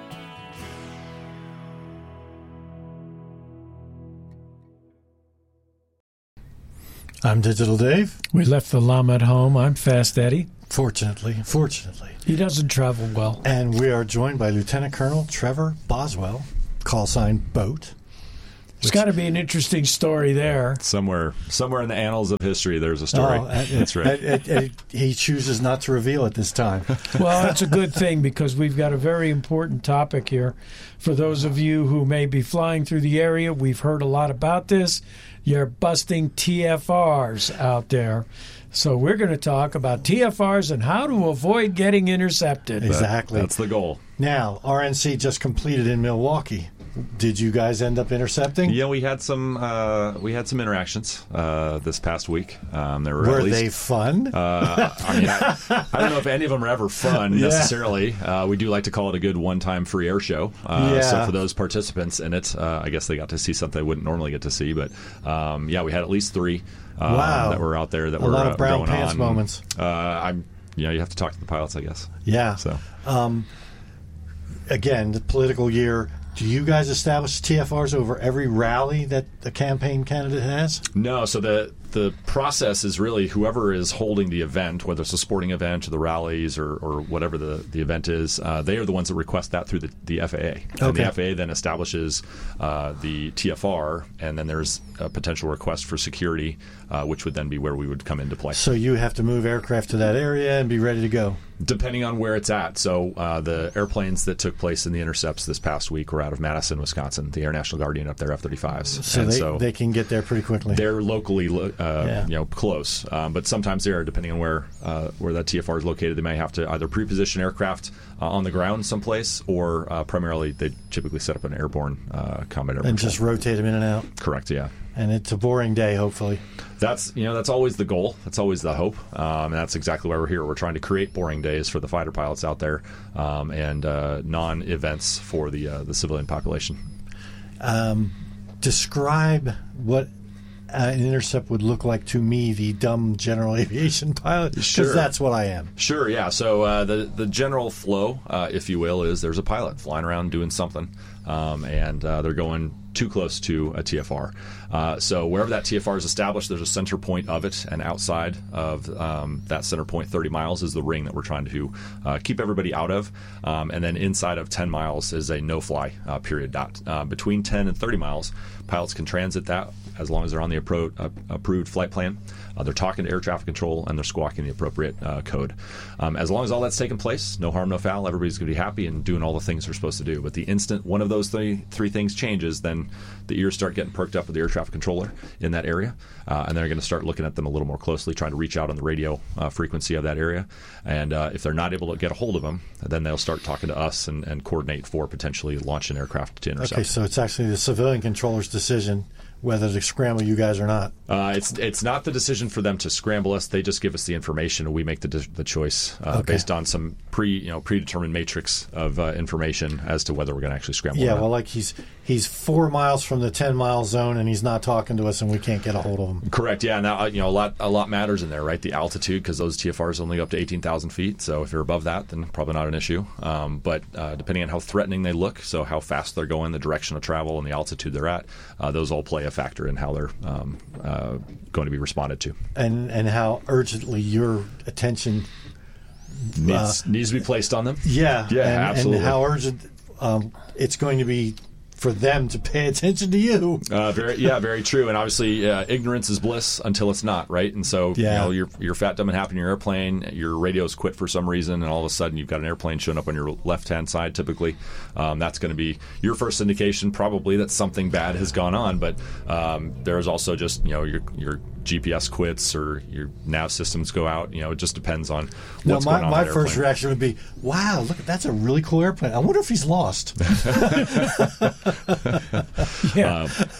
I'm Digital Dave. We left the llama at home. I'm Fast Eddie. Fortunately, fortunately. He doesn't travel well. And we are joined by Lieutenant Colonel Trevor Boswell, call sign Boat. It's got to be an interesting story there. Somewhere, somewhere in the annals of history, there's a story. Oh, uh, That's right. uh, uh, uh, he chooses not to reveal it this time. Well, that's a good thing because we've got a very important topic here. For those of you who may be flying through the area, we've heard a lot about this. You're busting T F Rs out there. So we're going to talk about T F Rs and how to avoid getting intercepted. Exactly. That's the goal. Now, R N C just completed in Milwaukee. Did you guys end up intercepting? Yeah, we had some uh, we had some interactions uh, this past week. Um, there were Were at least, they fun? Uh, I mean, I, I don't know if any of them are ever fun Yeah. necessarily. Uh, we do like to call it a good one-time free air show. Uh, Yeah. So for those participants in it, uh, I guess they got to see something they wouldn't normally get to see. But um, yeah, we had at least three um, Wow. that were out there that A were lot of uh, brown going pants on. moments. Uh, I'm, you know, you have to talk to the pilots, I guess. Yeah. So Um, again, the political year. Do you guys establish T F Rs over every rally that the campaign candidate has? No, so the the process is really whoever is holding the event, whether it's a sporting event or the rallies or, or whatever the, the event is, uh, they are the ones that request that through the, the F A A. And Okay. the F A A then establishes uh, the T F R, and then there's a potential request for security, uh, which would then be where we would come into play. So you have to move aircraft to that area and be ready to go. Depending on where it's at. So uh, the airplanes that took place in the intercepts this past week were out of Madison, Wisconsin, the Air National Guardian up there, F thirty-fives. So and they, so they can get there pretty quickly. they're locally, lo- uh, Yeah. you know, close, um, but sometimes they are, depending on where uh, where that T F R is located. They may have to either pre-position aircraft uh, on the ground someplace, or uh, primarily they typically set up an airborne uh, combat air and patrol. just rotate them in and out. Correct, yeah. And it's a boring day, hopefully. That's you know that's always the goal. That's always the hope, um, and that's exactly why we're here. We're trying to create boring days for the fighter pilots out there, um, and uh, non-events for the uh, the civilian population. Um, describe what uh, an intercept would look like to me, the dumb general aviation pilot, because Sure. that's what I am. Sure, yeah. So uh, the the general flow, uh, if you will, is there's a pilot flying around doing something, um, and uh, they're going too close to a T F R. Uh, so wherever that T F R is established, there's a center point of it, and outside of um, that center point, thirty miles is the ring that we're trying to uh, keep everybody out of, um, and then inside of ten miles is a no-fly uh, period dot. Uh, between ten and thirty miles, pilots can transit that as long as they're on the appro- uh, approved flight plan. Uh, they're talking to air traffic control, and they're squawking the appropriate uh, code. Um, as long as all that's taking place, no harm, no foul, everybody's going to be happy and doing all the things they're supposed to do. But the instant one of those three, three things changes, then the ears start getting perked up with the air traffic controller in that area, uh, and they're going to start looking at them a little more closely, trying to reach out on the radio uh, frequency of that area. And uh, if they're not able to get a hold of them, then they'll start talking to us and, and coordinate for potentially launch an aircraft to intercept. Okay, so it's actually the civilian controller's decision whether to scramble you guys or not. Uh, it's it's not the decision for them to scramble us. They just give us the information, and we make the de- the choice uh, Okay. based on some pre you know predetermined matrix of uh, information as to whether we're going to actually scramble. Yeah, or not. well, like he's he's four miles from the ten mile zone, and he's not talking to us, and we can't get a hold of him. Correct. Yeah. Now uh, you know a lot a lot matters in there, right? The altitude, because those T F Rs only go up to eighteen thousand feet. So if you're above that, then probably not an issue. Um, but uh, depending on how threatening they look, so how fast they're going, the direction of travel, and the altitude they're at, uh, those all play a factor in how they're um, uh, going to be responded to. And and how urgently your attention Needs needs to be placed on them. Yeah, Yeah, and, absolutely. and how urgent um, it's going to be for them to pay attention to you. Uh, very, yeah, very true. And obviously, uh, ignorance is bliss until it's not, right? And so, Yeah. you know, you're, you're fat, dumb, and happy in your airplane. Your radio's quit for some reason, and all of a sudden, you've got an airplane showing up on your left-hand side. Typically, um, that's going to be your first indication, probably that something bad has gone on. But um, there's also just, you know, your your G P S quits or your nav systems go out. You know, it just depends on No, what's my, going on. my in that first airplane. reaction would be, wow, look, that's a really cool airplane. I wonder if he's lost. Yeah. Um,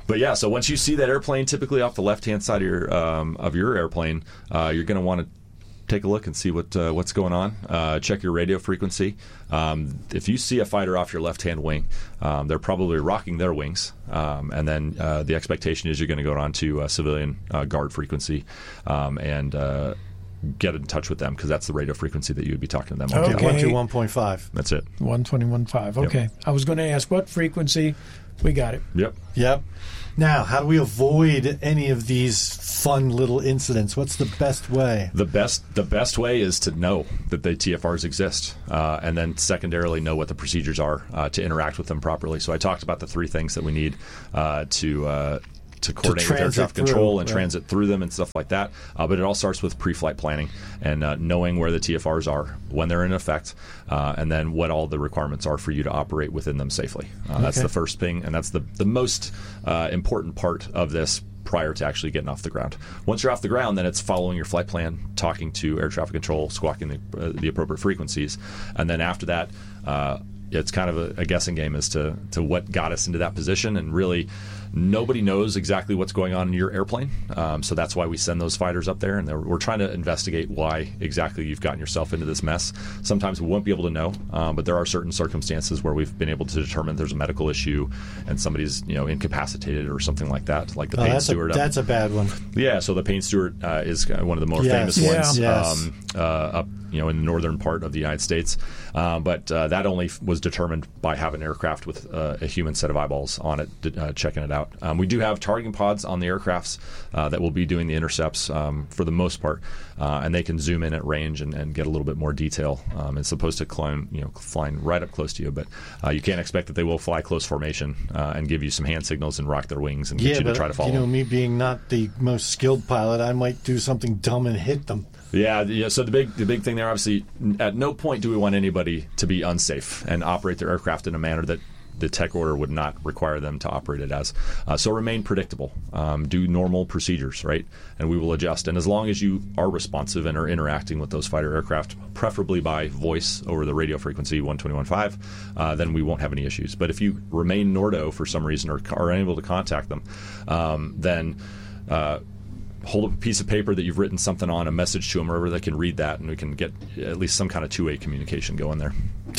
but yeah, so once you see that airplane, typically off the left-hand side of your um, of your airplane, uh, you're going to want to take a look and see what uh, what's going on. Uh, check your radio frequency. Um, if you see a fighter off your left-hand wing, um, they're probably rocking their wings, um, and then uh, the expectation is you're going to go on to uh, civilian uh, guard frequency um, and uh, get in touch with them, because that's the radio frequency that you would be talking to them on. Okay. one to one point five. That's it. one twenty-one point five. Okay. Yep. I was going to ask what frequency. We got it. Yep. Yep. Now, how do we avoid any of these fun little incidents? What's the best way? The best the best way is to know that the T F Rs exist, uh, and then secondarily know what the procedures are uh, to interact with them properly. So I talked about the three things that we need uh, to uh, to coordinate with air traffic control and right. transit through them and stuff like that. Uh, but it all starts with pre-flight planning and uh, knowing where the T F Rs are, when they're in effect, uh, and then what all the requirements are for you to operate within them safely. Uh, that's Okay. the first thing, and that's the, the most uh, important part of this prior to actually getting off the ground. Once you're off the ground, then it's following your flight plan, talking to air traffic control, squawking the, uh, the appropriate frequencies, and then after that, uh, it's kind of a, a guessing game as to, to what got us into that position, and really nobody knows exactly what's going on in your airplane. Um, so that's why we send those fighters up there, and we're trying to investigate why exactly you've gotten yourself into this mess. Sometimes we won't be able to know, um, but there are certain circumstances where we've been able to determine there's a medical issue and somebody's you know incapacitated or something like that, like the Oh, Payne that's, Stewart. a, that's a bad one. Yeah, so the Payne Stewart uh, is one of the more Yes. famous Yeah. ones Yes. um, uh, up you know in the northern part of the United States. Um, but uh, that only f- was determined by having an aircraft with uh, a human set of eyeballs on it, uh, checking it out. Um, we do have targeting pods on the aircrafts uh, that will be doing the intercepts um, for the most part, uh, and they can zoom in at range and, and get a little bit more detail. Um, it's supposed to climb, you know, flying right up close to you, but uh, you can't expect that they will fly close formation uh, and give you some hand signals and rock their wings and get Yeah, you but to try to follow you know, them. me being not the most skilled pilot, I might do something dumb and hit them. Yeah, yeah. So the big the big thing there, obviously, at no point do we want anybody to be unsafe and operate their aircraft in a manner that the tech order would not require them to operate it as. Uh, so remain predictable. Um, do normal procedures, right? And we will adjust. And as long as you are responsive and are interacting with those fighter aircraft, preferably by voice over the radio frequency one twenty-one point five, uh, then we won't have any issues. But if you remain Nordo for some reason or are unable to contact them, um, then... Uh, hold up a piece of paper that you've written something on, a message to them, or wherever they can read that, and we can get at least some kind of two-way communication going there.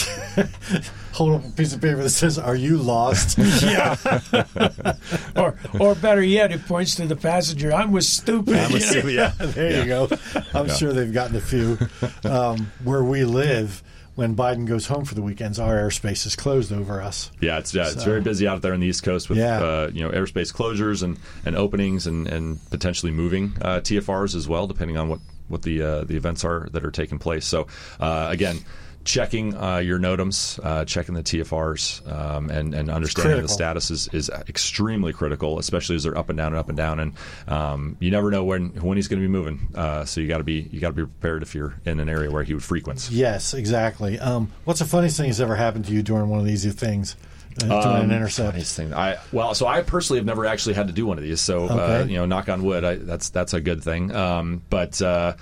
Hold up a piece of paper that says, "Are you lost?" Yeah. or, or better yet, it points to the passenger. I was stupid. I'm you a know? stupid, yeah. There Yeah. you go. I'm Yeah. sure they've gotten a few. Um, where we live, when Biden goes home for the weekends, our airspace is closed over us. Yeah, it's yeah, it's So- very busy out there on the East Coast with Yeah. uh, you know airspace closures and, and openings and, and potentially moving uh, T F Rs as well, depending on what what the uh, the events are that are taking place. So uh, again. Checking uh, your NOTAMs, uh, checking the T F Rs, um, and, and understanding the critical. status is, is extremely critical, especially as they're up and down and up and down. And um, you never know when when he's going to be moving. Uh, so you got to be you got to be prepared if you're in an area where he would frequent. Yes, exactly. Um, what's the funniest thing that's ever happened to you during one of these things? Uh, doing Um, an intercept? funniest thing. I well, so I personally have never actually had to do one of these. So uh, Okay. you know, knock on wood, I, that's that's a good thing. Um, but. Uh,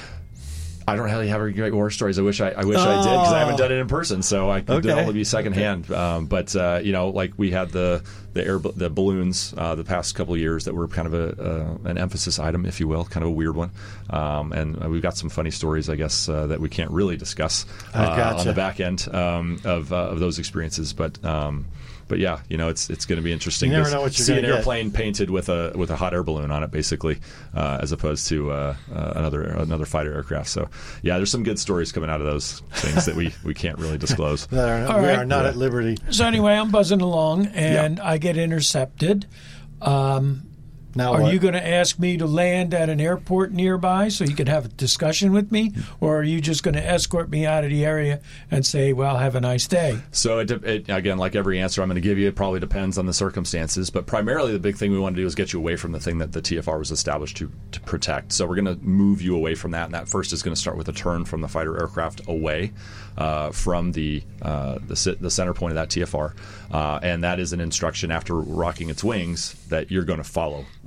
I don't really have any great war stories. I wish I, I wish I did because I haven't done it in person, so I could Okay. only be secondhand. Um, but uh, you know, like we had the the air the balloons uh, the past couple of years that were kind of a uh, an emphasis item, if you will, kind of a weird one. Um, and we've got some funny stories, I guess, uh, that we can't really discuss I uh, gotcha. on the back end um, of uh, of those experiences. But um, but yeah, you know, it's it's going to be interesting You never to know what you're see an gonna get. airplane painted with a with a hot air balloon on it, basically, uh, as opposed to uh, uh, another another fighter aircraft. So yeah, there's some good stories coming out of those things that we, we can't really disclose. That are, All we right. are not Yeah. at liberty. So anyway, I'm buzzing along, and I get intercepted. Um, Now are what? you going to ask me to land at an airport nearby so you can have a discussion with me, or are you just going to escort me out of the area and say, "Well, have a nice day"? So it, de- it again, like every answer I'm going to give you, it probably depends on the circumstances. But primarily, the big thing we want to do is get you away from the thing that the T F R was established to to protect. So we're going to move you away from that, and that first is going to start with a turn from the fighter aircraft away uh, from the uh, the, sit- the center point of that T F R, uh, and that is an instruction after rocking its wings that you're going to follow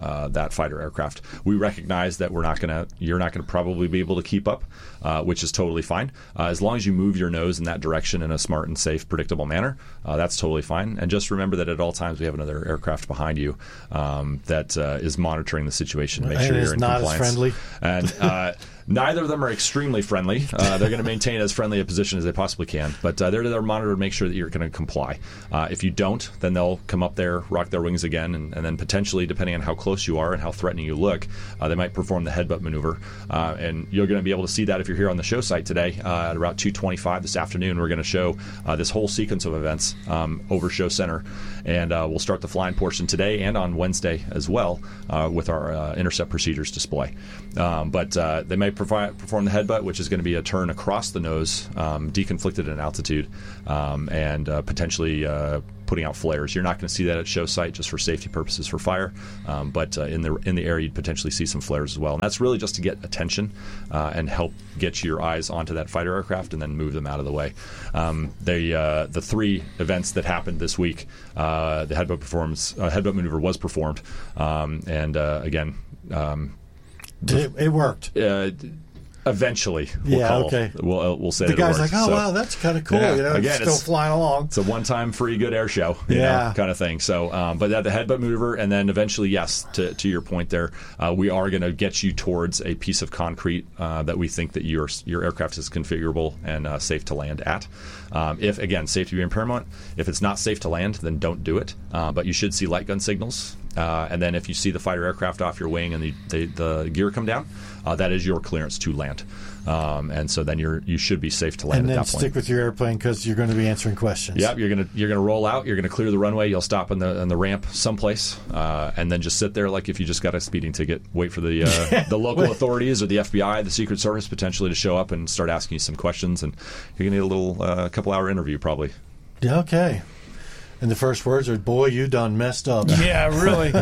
uh, that fighter aircraft. We recognize that we're not going to, you're not going to probably be able to keep up, uh, which is totally fine. Uh, as long as you move your nose in that direction in a smart and safe, predictable manner, uh, that's totally fine. And just remember that at all times we have another aircraft behind you um, that uh, is monitoring the situation, make and sure it's you're in not compliance. as friendly. And uh, neither of them are extremely friendly. Uh, they're going to maintain as friendly a position as they possibly can, but uh, they're there to monitor to make sure that you're going to comply. Uh, if you don't, then they'll come up there, rock their wings again, and, and then potentially, depending on how close you are and how threatening you look, uh, they might perform the headbutt maneuver. Uh, and you're going to be able to see that if you're here on the show site today uh, at about two twenty-five this afternoon. We're going to show uh, this whole sequence of events um, over Show Center, and uh, we'll start the flying portion today and on Wednesday as well uh, with our uh, intercept procedures display. Um, but uh, they may provide, perform the headbutt, which is going to be a turn across the nose, um, deconflicted in altitude, um, and uh, potentially uh, putting out flares. You're not going to see that at show site just for safety purposes for fire, um, but uh, in the in the air you'd potentially see some flares as well. And that's really just to get attention uh, and help get your eyes onto that fighter aircraft and then move them out of the way. Um, the uh, the three events that happened this week, uh, the headbutt performance uh, headbutt maneuver was performed, um, and uh, again. Um, It, it worked. Uh, eventually, we'll yeah, call. okay. We'll uh, we'll say the that it guy's worked. like, oh So, wow, that's kind of cool. yeah, You know, again, it's still it's, flying along. It's a one-time free good air show, you Yeah. know, kind of thing. So, um, but that the headbutt maneuver, and then eventually, yes, to to your point there, uh, we are going to get you towards a piece of concrete uh, that we think that your your aircraft is configurable and uh, safe to land at. Um, if again, safety being paramount. If it's not safe to land, then don't do it. Uh, but you should see light gun signals. Uh, and then if you see the fighter aircraft off your wing and the, the, the gear come down, uh, that is your clearance to land. Um, and so then you're you should be safe to land And at then that point. stick with your airplane because you're going to be answering questions. Yep, you're gonna you're gonna roll out. You're gonna clear the runway. You'll stop on the on the ramp someplace, uh, and then just sit there like if you just got a speeding ticket. Wait for the uh, the local authorities or the F B I, the Secret Service potentially to show up and start asking you some questions. And you're gonna need a little uh, couple hour interview probably. Yeah, okay. And the first words are, boy, you done messed up. Yeah, really.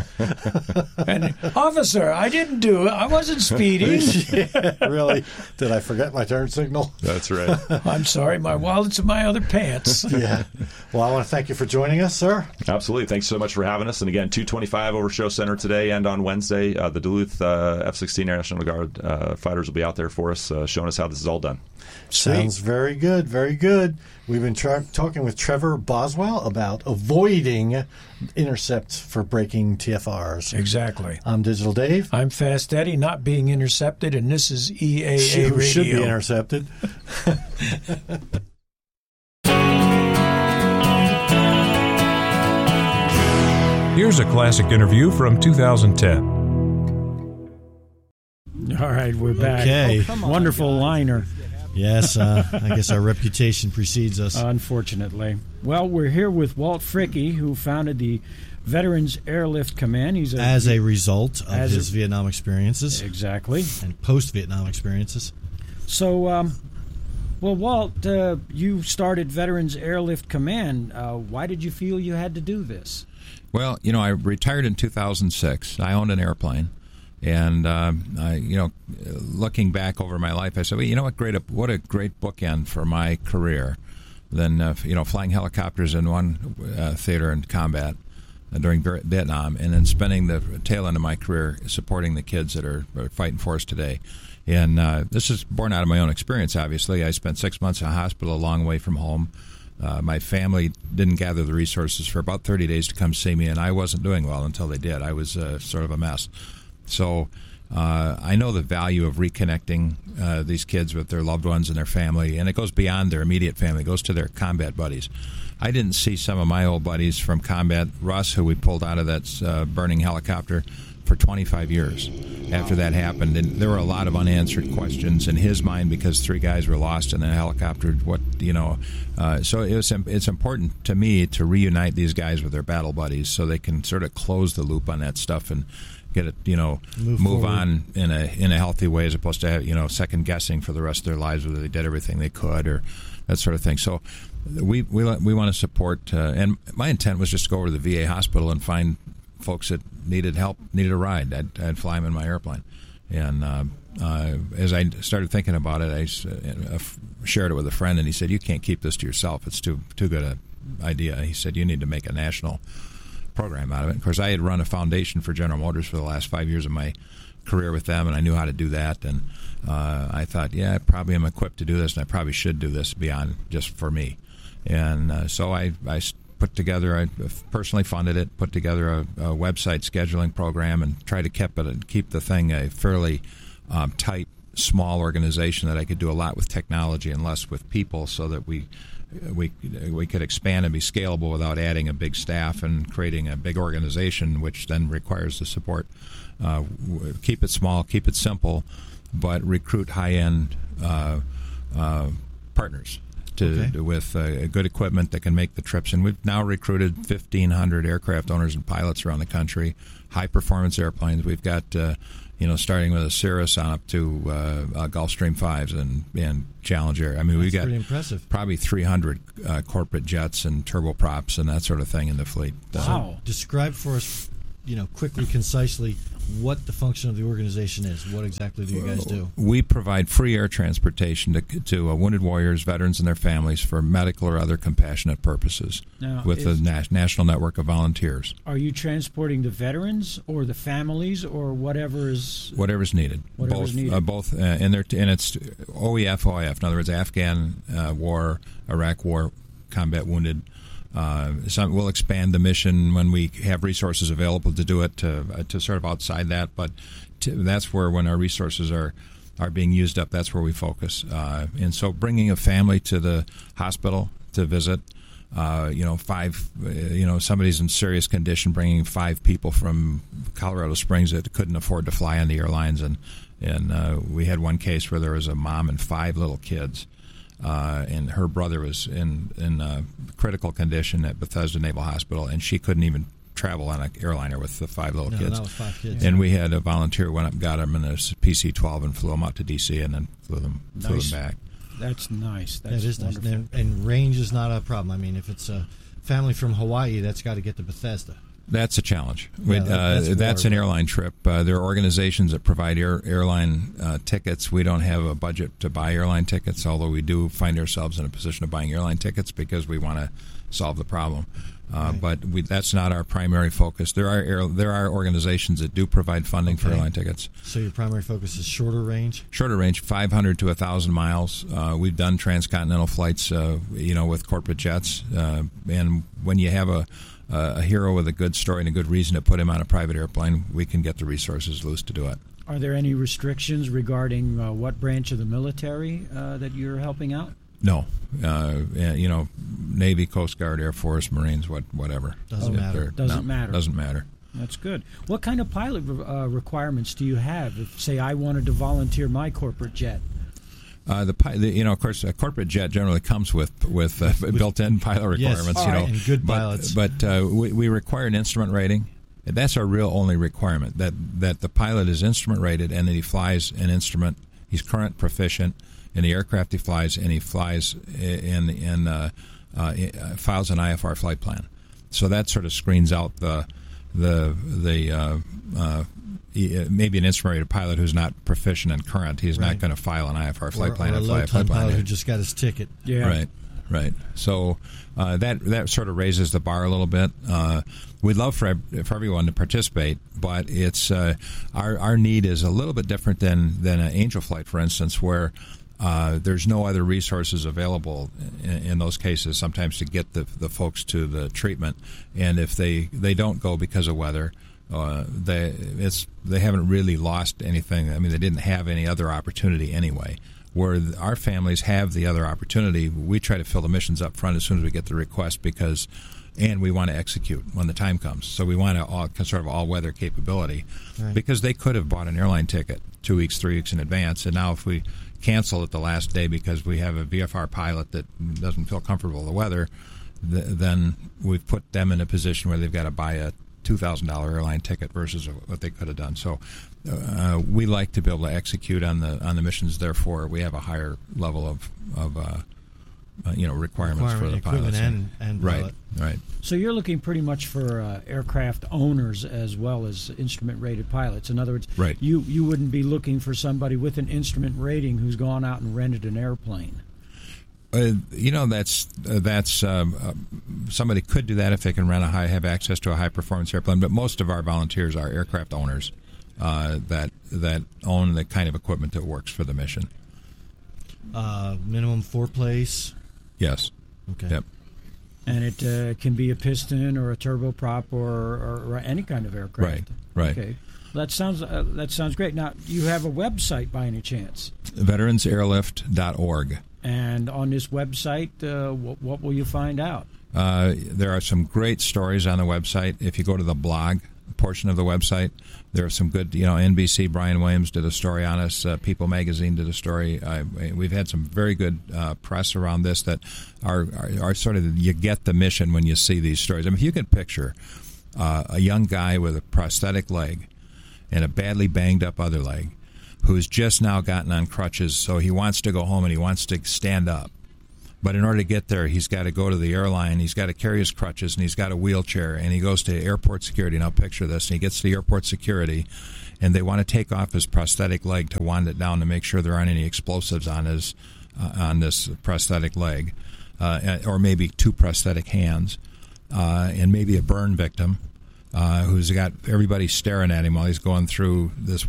And, officer, I didn't do it. I wasn't speeding. Yeah, really? Did I forget my turn signal? That's right. I'm sorry, my wallet's in my other pants. Yeah. Well, I want to thank you for joining us, sir. Absolutely. Thanks so much for having us. And again, two twenty-five over Show Center today and on Wednesday. Uh, the Duluth uh, F sixteen Air National Guard uh, fighters will be out there for us, uh, showing us how this is all done. Sounds very good, very good. We've been tra- talking with Trevor Boswell about avoiding intercepts for breaking T F Rs. Exactly. I'm Digital Dave. I'm Fast Eddie, not being intercepted, and this is E A A Who Radio. should be intercepted. Here's a classic interview from two thousand ten. All right, we're back. Okay. Oh, wonderful liner. Yes, uh, I guess our reputation precedes us. Unfortunately. Well, we're here with Walt Fricke, who founded the Veterans Airlift Command. He's a, as a result of as his a, Vietnam experiences. Exactly. And post-Vietnam experiences. So, um, well, Walt, uh, you started Veterans Airlift Command. Uh, why did you feel you had to do this? Well, you know, I retired in two thousand six. I owned an airplane. And uh, I, you know, looking back over my life, I said, well, you know what, great, what a great bookend for my career. Than uh, you know, flying helicopters in one uh, theater in combat uh, during Vietnam, and then spending the tail end of my career supporting the kids that are, are fighting for us today. And uh, this is born out of my own experience. Obviously, I spent six months in a hospital, a long way from home. Uh, my family didn't gather the resources for about thirty days to come see me, and I wasn't doing well until they did. I was uh, sort of a mess. So uh, I know the value of reconnecting uh, these kids with their loved ones and their family, and it goes beyond their immediate family. It goes to their combat buddies. I didn't see some of my old buddies from combat, Russ, who we pulled out of that uh, burning helicopter, for twenty-five years after that happened. And there were a lot of unanswered questions in his mind because three guys were lost in a helicopter. What, you know, uh, so it was, it's important to me to reunite these guys with their battle buddies so they can sort of close the loop on that stuff and get it, you know, move, move on in a in a healthy way, as opposed to, you know, second guessing for the rest of their lives whether they did everything they could or that sort of thing. So we we we want to support, uh, and my intent was just to go over to the V A hospital and find folks that needed help, needed a ride. I'd, I'd fly them in my airplane, and uh, uh, as I started thinking about it, I uh, shared it with a friend, and he said, "You can't keep this to yourself. It's too too good an idea." He said, "You need to make a national program out of it. Of course, I had run a foundation for General Motors for the last five years of my career with them, and I knew how to do that. And uh, I thought, yeah, I probably am equipped to do this, and I probably should do this beyond just for me. And uh, so I, I put together, I personally funded it, put together a, a website scheduling program, and tried to keep it, keep the thing a fairly um, tight, small organization that I could do a lot with technology and less with people, so that we we we could expand and be scalable without adding a big staff and creating a big organization, which then requires the support. Uh, keep it small, keep it simple, but recruit high-end uh, uh, partners to, Okay. to with uh, good equipment that can make the trips. And we've now recruited fifteen hundred aircraft owners and pilots around the country, high-performance airplanes. We've got uh, you know, starting with a Cirrus on up to uh, uh, Gulfstream fives and, and Challenger. I mean, That's we've got pretty impressive. probably three hundred uh, corporate jets and turboprops and that sort of thing in the fleet. Uh, So describe for us, you know, quickly, concisely, what the function of the organization is. What exactly do you guys do? We provide free air transportation to, to uh, wounded warriors, veterans, and their families for medical or other compassionate purposes Now, with the is- na- national network of volunteers. Are you transporting the veterans or the families or whatever is Whatever's needed. Whatever's both, needed. Uh, both, uh, and, they're t- and it's O E F, O I F. In other words, Afghan uh, war, Iraq war, combat wounded. Uh, some, we'll expand the mission when we have resources available to do it to, uh, to sort of outside that, but to, that's where when our resources are are being used up, that's where we focus. Uh, and so bringing a family to the hospital to visit, uh, you know, five, uh, you know, somebody's in serious condition, bringing five people from Colorado Springs that couldn't afford to fly on the airlines. And, and uh, we had one case where there was a mom and five little kids. Uh, and her brother was in in uh, critical condition at Bethesda Naval Hospital, and she couldn't even travel on an airliner with the five little No, kids. that was five kids. And we had a volunteer who went up, got them in a P C twelve, and flew them out to D C, and then flew them flew Nice. them back. That's nice. That's That is nice. wonderful. And, and range is not a problem. I mean, if it's a family from Hawaii, that's got to get to Bethesda. That's a challenge. Yeah, We- that- uh, that's that's war, an but- airline trip. Uh, there are organizations that provide air, airline uh, tickets. We don't have a budget to buy airline tickets, although we do find ourselves in a position of buying airline tickets because we want to solve the problem. Uh, Right. But we, that's not our primary focus. There are air, there are organizations that do provide funding for Okay. airline tickets. So your primary focus is shorter range? Shorter range, five hundred to one thousand miles. Uh, we've done transcontinental flights, uh, you know, with corporate jets. Uh, and when you have a a hero with a good story and a good reason to put him on a private airplane, we can get the resources loose to do it. Are there any restrictions regarding uh, what branch of the military uh, that you're helping out? No, uh, you know, Navy, Coast Guard, Air Force, Marines, what, whatever. Doesn't If matter. they're- Doesn't no, matter. Doesn't matter. That's good. What kind of pilot uh, requirements do you have? If, say, I wanted to volunteer my corporate jet. Uh, the, pi- the you know, of course, a corporate jet generally comes with with, uh, built-in pilot Yes, requirements. all you know, right, and good but, pilots. But uh, we, we require an instrument rating. That's our real only requirement. That that the pilot is instrument rated and that he flies an instrument. He's current proficient in the aircraft he flies, and he flies in in uh, uh, files an I F R flight plan. So that sort of screens out the the the uh, uh, maybe an instrument-rated pilot who's not proficient and current. He's Right. not going to file an I F R flight or, plan or a and fly a low-ton flight plan. pilot who just got his ticket. Yeah. Right, right. So uh, that that sort of raises the bar a little bit. Uh, we'd love for ev- for everyone to participate, but it's uh, our our need is a little bit different than than an Angel flight, for instance, where uh, there's no other resources available in, in those cases. Sometimes to get the the folks to the treatment, and if they they don't go because of weather. Uh, they it's they haven't really lost anything. I mean, they didn't have any other opportunity anyway. Where our families have the other opportunity, we try to fill the missions up front as soon as we get the request because, and we want to execute when the time comes. So we want a all, sort of all-weather capability Right. because they could have bought an airline ticket two weeks, three weeks in advance, and now if we cancel at the last day because we have a V F R pilot that doesn't feel comfortable with the weather, th- then we've put them in a position where they've got to buy a two thousand dollars airline ticket versus what they could have done. So uh, we like to be able to execute on the on the missions. Therefore, we have a higher level of, of uh, uh, you know requirements Requirement, for the pilots. equipment and- and right, pilot. right. So you're looking pretty much for uh, aircraft owners as well as instrument-rated pilots. In other words, Right. you, you wouldn't be looking for somebody with an instrument rating who's gone out and rented an airplane. Uh, you know, that's uh, that's um, uh, somebody could do that if they can rent a high, have access to a high performance airplane. But most of our volunteers are aircraft owners uh, that that own the kind of equipment that works for the mission. Uh, minimum four place. Yes. Okay. Yep. And it uh, can be a piston or a turboprop or, or, or any kind of aircraft. Right. Right. Okay. Well, that sounds uh, that sounds great. Now, you have a website by any chance? veterans airlift dot org. And on this website, uh, what, what will you find out? Uh, there are some great stories on the website. If you go to the blog portion of the website, there are some good, you know, N B C, Brian Williams did a story on us. Uh, People Magazine did a story. Uh, we've had some very good uh, press around this that are, are, are sort of, you get the mission when you see these stories. I mean, if you can picture uh, a young guy with a prosthetic leg and a badly banged up other leg who's just now gotten on crutches, so he wants to go home and he wants to stand up. But in order to get there, he's got to go to the airline, he's got to carry his crutches, and he's got a wheelchair, and he goes to airport security. Now picture this, and he gets to the airport security, and they want to take off his prosthetic leg to wand it down to make sure there aren't any explosives on his uh, on this prosthetic leg, uh, or maybe two prosthetic hands, uh, and maybe a burn victim. Uh, who's got everybody staring at him while he's going through this